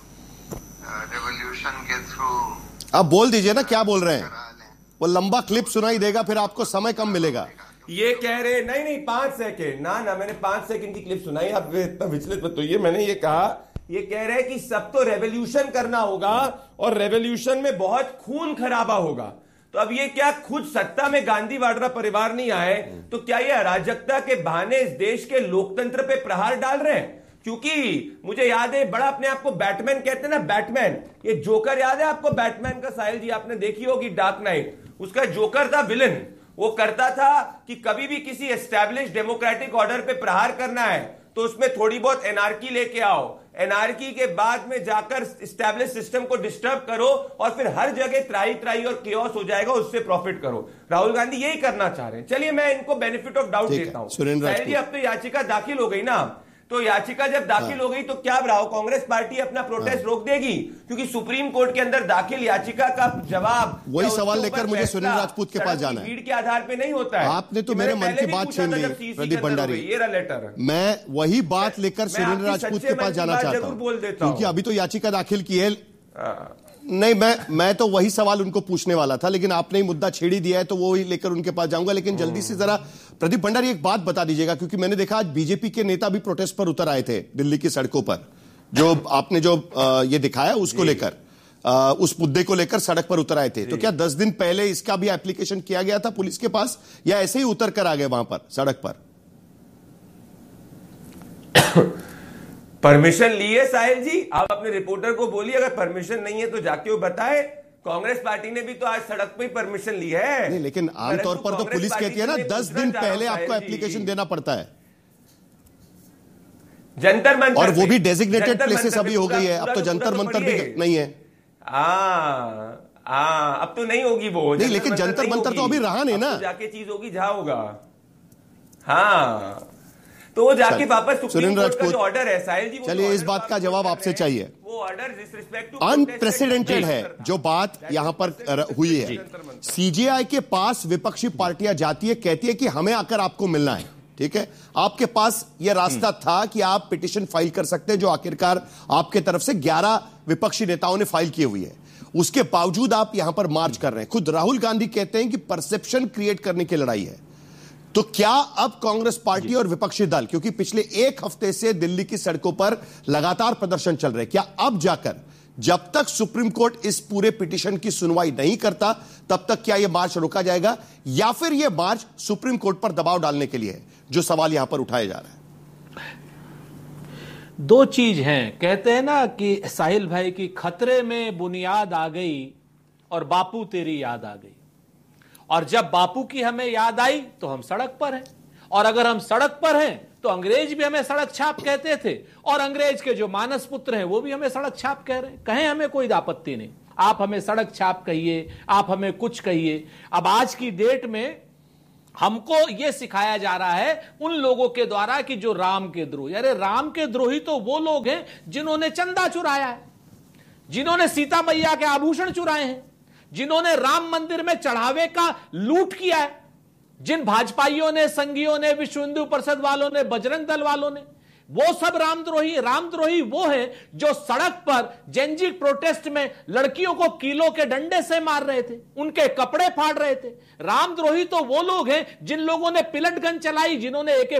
रेवोल्यूशन के थ्रू आप बोल दीजिए ना क्या बोल रहे हैं, वो लंबा क्लिप सुनाई देगा, फिर आपको समय कम मिलेगा। ये कह रहे नहीं नहीं पांच सेकंड ना ना मैंने पांच सेकंड की क्लिप सुनाई, आप इतना विचलित मत होइए। मैंने ये कहा, ये कह रहे हैं कि सब तो रेवोल्यूशन करना होगा और रेवोल्यूशन में बहुत खून खराबा होगा। तो अब ये क्या खुद सत्ता में गांधी वाड्रा परिवार नहीं आए, तो क्या ये अराजकता के बहाने इस देश के लोकतंत्र पे प्रहार डाल रहे हैं? क्योंकि मुझे याद है, बड़ा अपने आप को बैटमैन कहते हैं ना, बैटमैन, ये जोकर याद है आपको बैटमैन का साहिल जी? आपने देखी होगी डार्क नाइट, उसका जोकर था विलन। वो करता था कि कभी भी किसी एस्टैब्लिश डेमोक्रेटिक ऑर्डर पे प्रहार करना है तो उसमें थोड़ी बहुत एनार्की लेके आओ, एनार्की के बाद में जाकर एस्टैब्लिश सिस्टम को डिस्टर्ब करो और फिर हर जगह त्राही त्राही और केओस हो जाएगा, उससे प्रॉफिट करो। राहुल गांधी यही करना चाह रहे हैं। चलिए मैं इनको बेनिफिट ऑफ डाउट देता हूं। जी, अब तो याचिका दाखिल हो गई ना, तो याचिका जब दाखिल हाँ। हो गई तो क्या राहुल कांग्रेस पार्टी अपना प्रोटेस्ट हाँ। रोक देगी? क्योंकि सुप्रीम कोर्ट के अंदर दाखिल याचिका का जवाब, वही सवाल लेकर मुझे सुनील राजपूत के पास जाना है। भीड़ के आधार पे नहीं होता है। आपने तो मेरे मन की बात छीन ली प्रदीप भंडारी, ये रहा लेटर। मैं वही बात लेकर सुनील राजपूत के पास जाना चाहता हूं, क्योंकि अभी तो याचिका दाखिल की है। नहीं, मैं मैं तो वही सवाल उनको पूछने वाला था, लेकिन आपने ही मुद्दा छेड़ी दिया है तो वो ही लेकर उनके पास जाऊंगा। लेकिन जल्दी से जरा प्रदीप भंडारी एक बात बता दीजिएगा, क्योंकि मैंने देखा आज बीजेपी के नेता भी प्रोटेस्ट पर उतर आए थे दिल्ली की सड़कों पर, जो आपने जो ये दिखाया उसको लेकर, उस मुद्दे को लेकर सड़क पर उतर आए थे। तो क्या दस दिन पहले इसका भी एप्लीकेशन किया गया था पुलिस के पास, या ऐसे ही उतर कर आ गए वहां पर सड़क पर? परमिशन लिए साहिल जी? आप अपने रिपोर्टर को बोलिए, अगर परमिशन नहीं है तो जाके वो बताए। कांग्रेस पार्टी ने भी तो आज सड़क पे ही परमिशन ली है। नहीं, लेकिन आमतौर पर तो पुलिस कहती है ना दस दिन पहले आपको एप्लीकेशन देना पड़ता है। जंतर मंतर, और वो भी डेजिग्नेटेड प्लेसेस अभी हो गई है, अब तो जंतर मंतर भी नहीं है। हाँ हाँ, अब तो नहीं होगी वो। नहीं, लेकिन जंतर मंतर तो अभी रहा नहीं ना, जाके चीज होगी जहां होगा। हाँ, तो वो जाके वापस सुप्रीम कोर्ट का जो ऑर्डर है साहिल जी, चलिए इस बात का जवाब आपसे चाहिए। वो ऑर्डर जिस रिस्पेक्ट टू अनप्रेसिडेंटेड है जो बात यहां पर हुई है। सीजेआई के पास विपक्षी पार्टियां जाती है, कहती है कि हमें आकर आपको मिलना है, ठीक है। आपके पास यह रास्ता था कि आप पिटीशन फाइल कर सकते हैं, जो आखिरकार आपके तरफ से ग्यारह विपक्षी नेताओं ने फाइल की हुई है। उसके बावजूद आप यहां पर मार्च कर रहे हैं। खुद राहुल गांधी कहते हैं कि परसेप्शन क्रिएट करने की लड़ाई है। तो क्या अब कांग्रेस पार्टी और विपक्षी दल, क्योंकि पिछले एक हफ्ते से दिल्ली की सड़कों पर लगातार प्रदर्शन चल रहे, क्या अब जाकर जब तक सुप्रीम कोर्ट इस पूरे पिटीशन की सुनवाई नहीं करता तब तक क्या यह मार्च रोका जाएगा, या फिर यह मार्च सुप्रीम कोर्ट पर दबाव डालने के लिए है, जो सवाल यहां पर उठाया जा रहा है? दो चीज हैं, कहते हैं ना कि साहिल भाई की खतरे में बुनियाद आ गई और बापू तेरी याद आ गई, और जब बापू की हमें याद आई तो हम सड़क पर हैं, और अगर हम सड़क पर हैं तो अंग्रेज भी हमें सड़क छाप कहते थे, और अंग्रेज के जो मानस पुत्र हैं वो भी हमें सड़क छाप कह रहे हैं। कहें, हमें कोई आपत्ति नहीं, आप हमें सड़क छाप कहिए, आप हमें कुछ कहिए। अब आज की डेट में हमको यह सिखाया जा रहा है उन लोगों के द्वारा कि जो राम के द्रोही, अरे राम के द्रोही तो वो लोग हैं जिन्होंने चंदा चुराया है, जिन्होंने सीता मैया के आभूषण चुराए हैं, जिन्होंने राम मंदिर में चढ़ावे का लूट किया है, जिन भाजपाइयों ने, संघियों ने, विश्व हिंदू परिषद वालों ने, बजरंग दल वालों ने, वो सब रामद्रोही। रामद्रोही वो है जो सड़क पर जेनजी प्रोटेस्ट में लड़कियों को कीलों के डंडे से मार रहे थे, उनके कपड़े फाड़ रहे थे। रामद्रोही तो वो लोग हैं जिन लोगों ने पिलट गन चलाई, जिन्होंने एके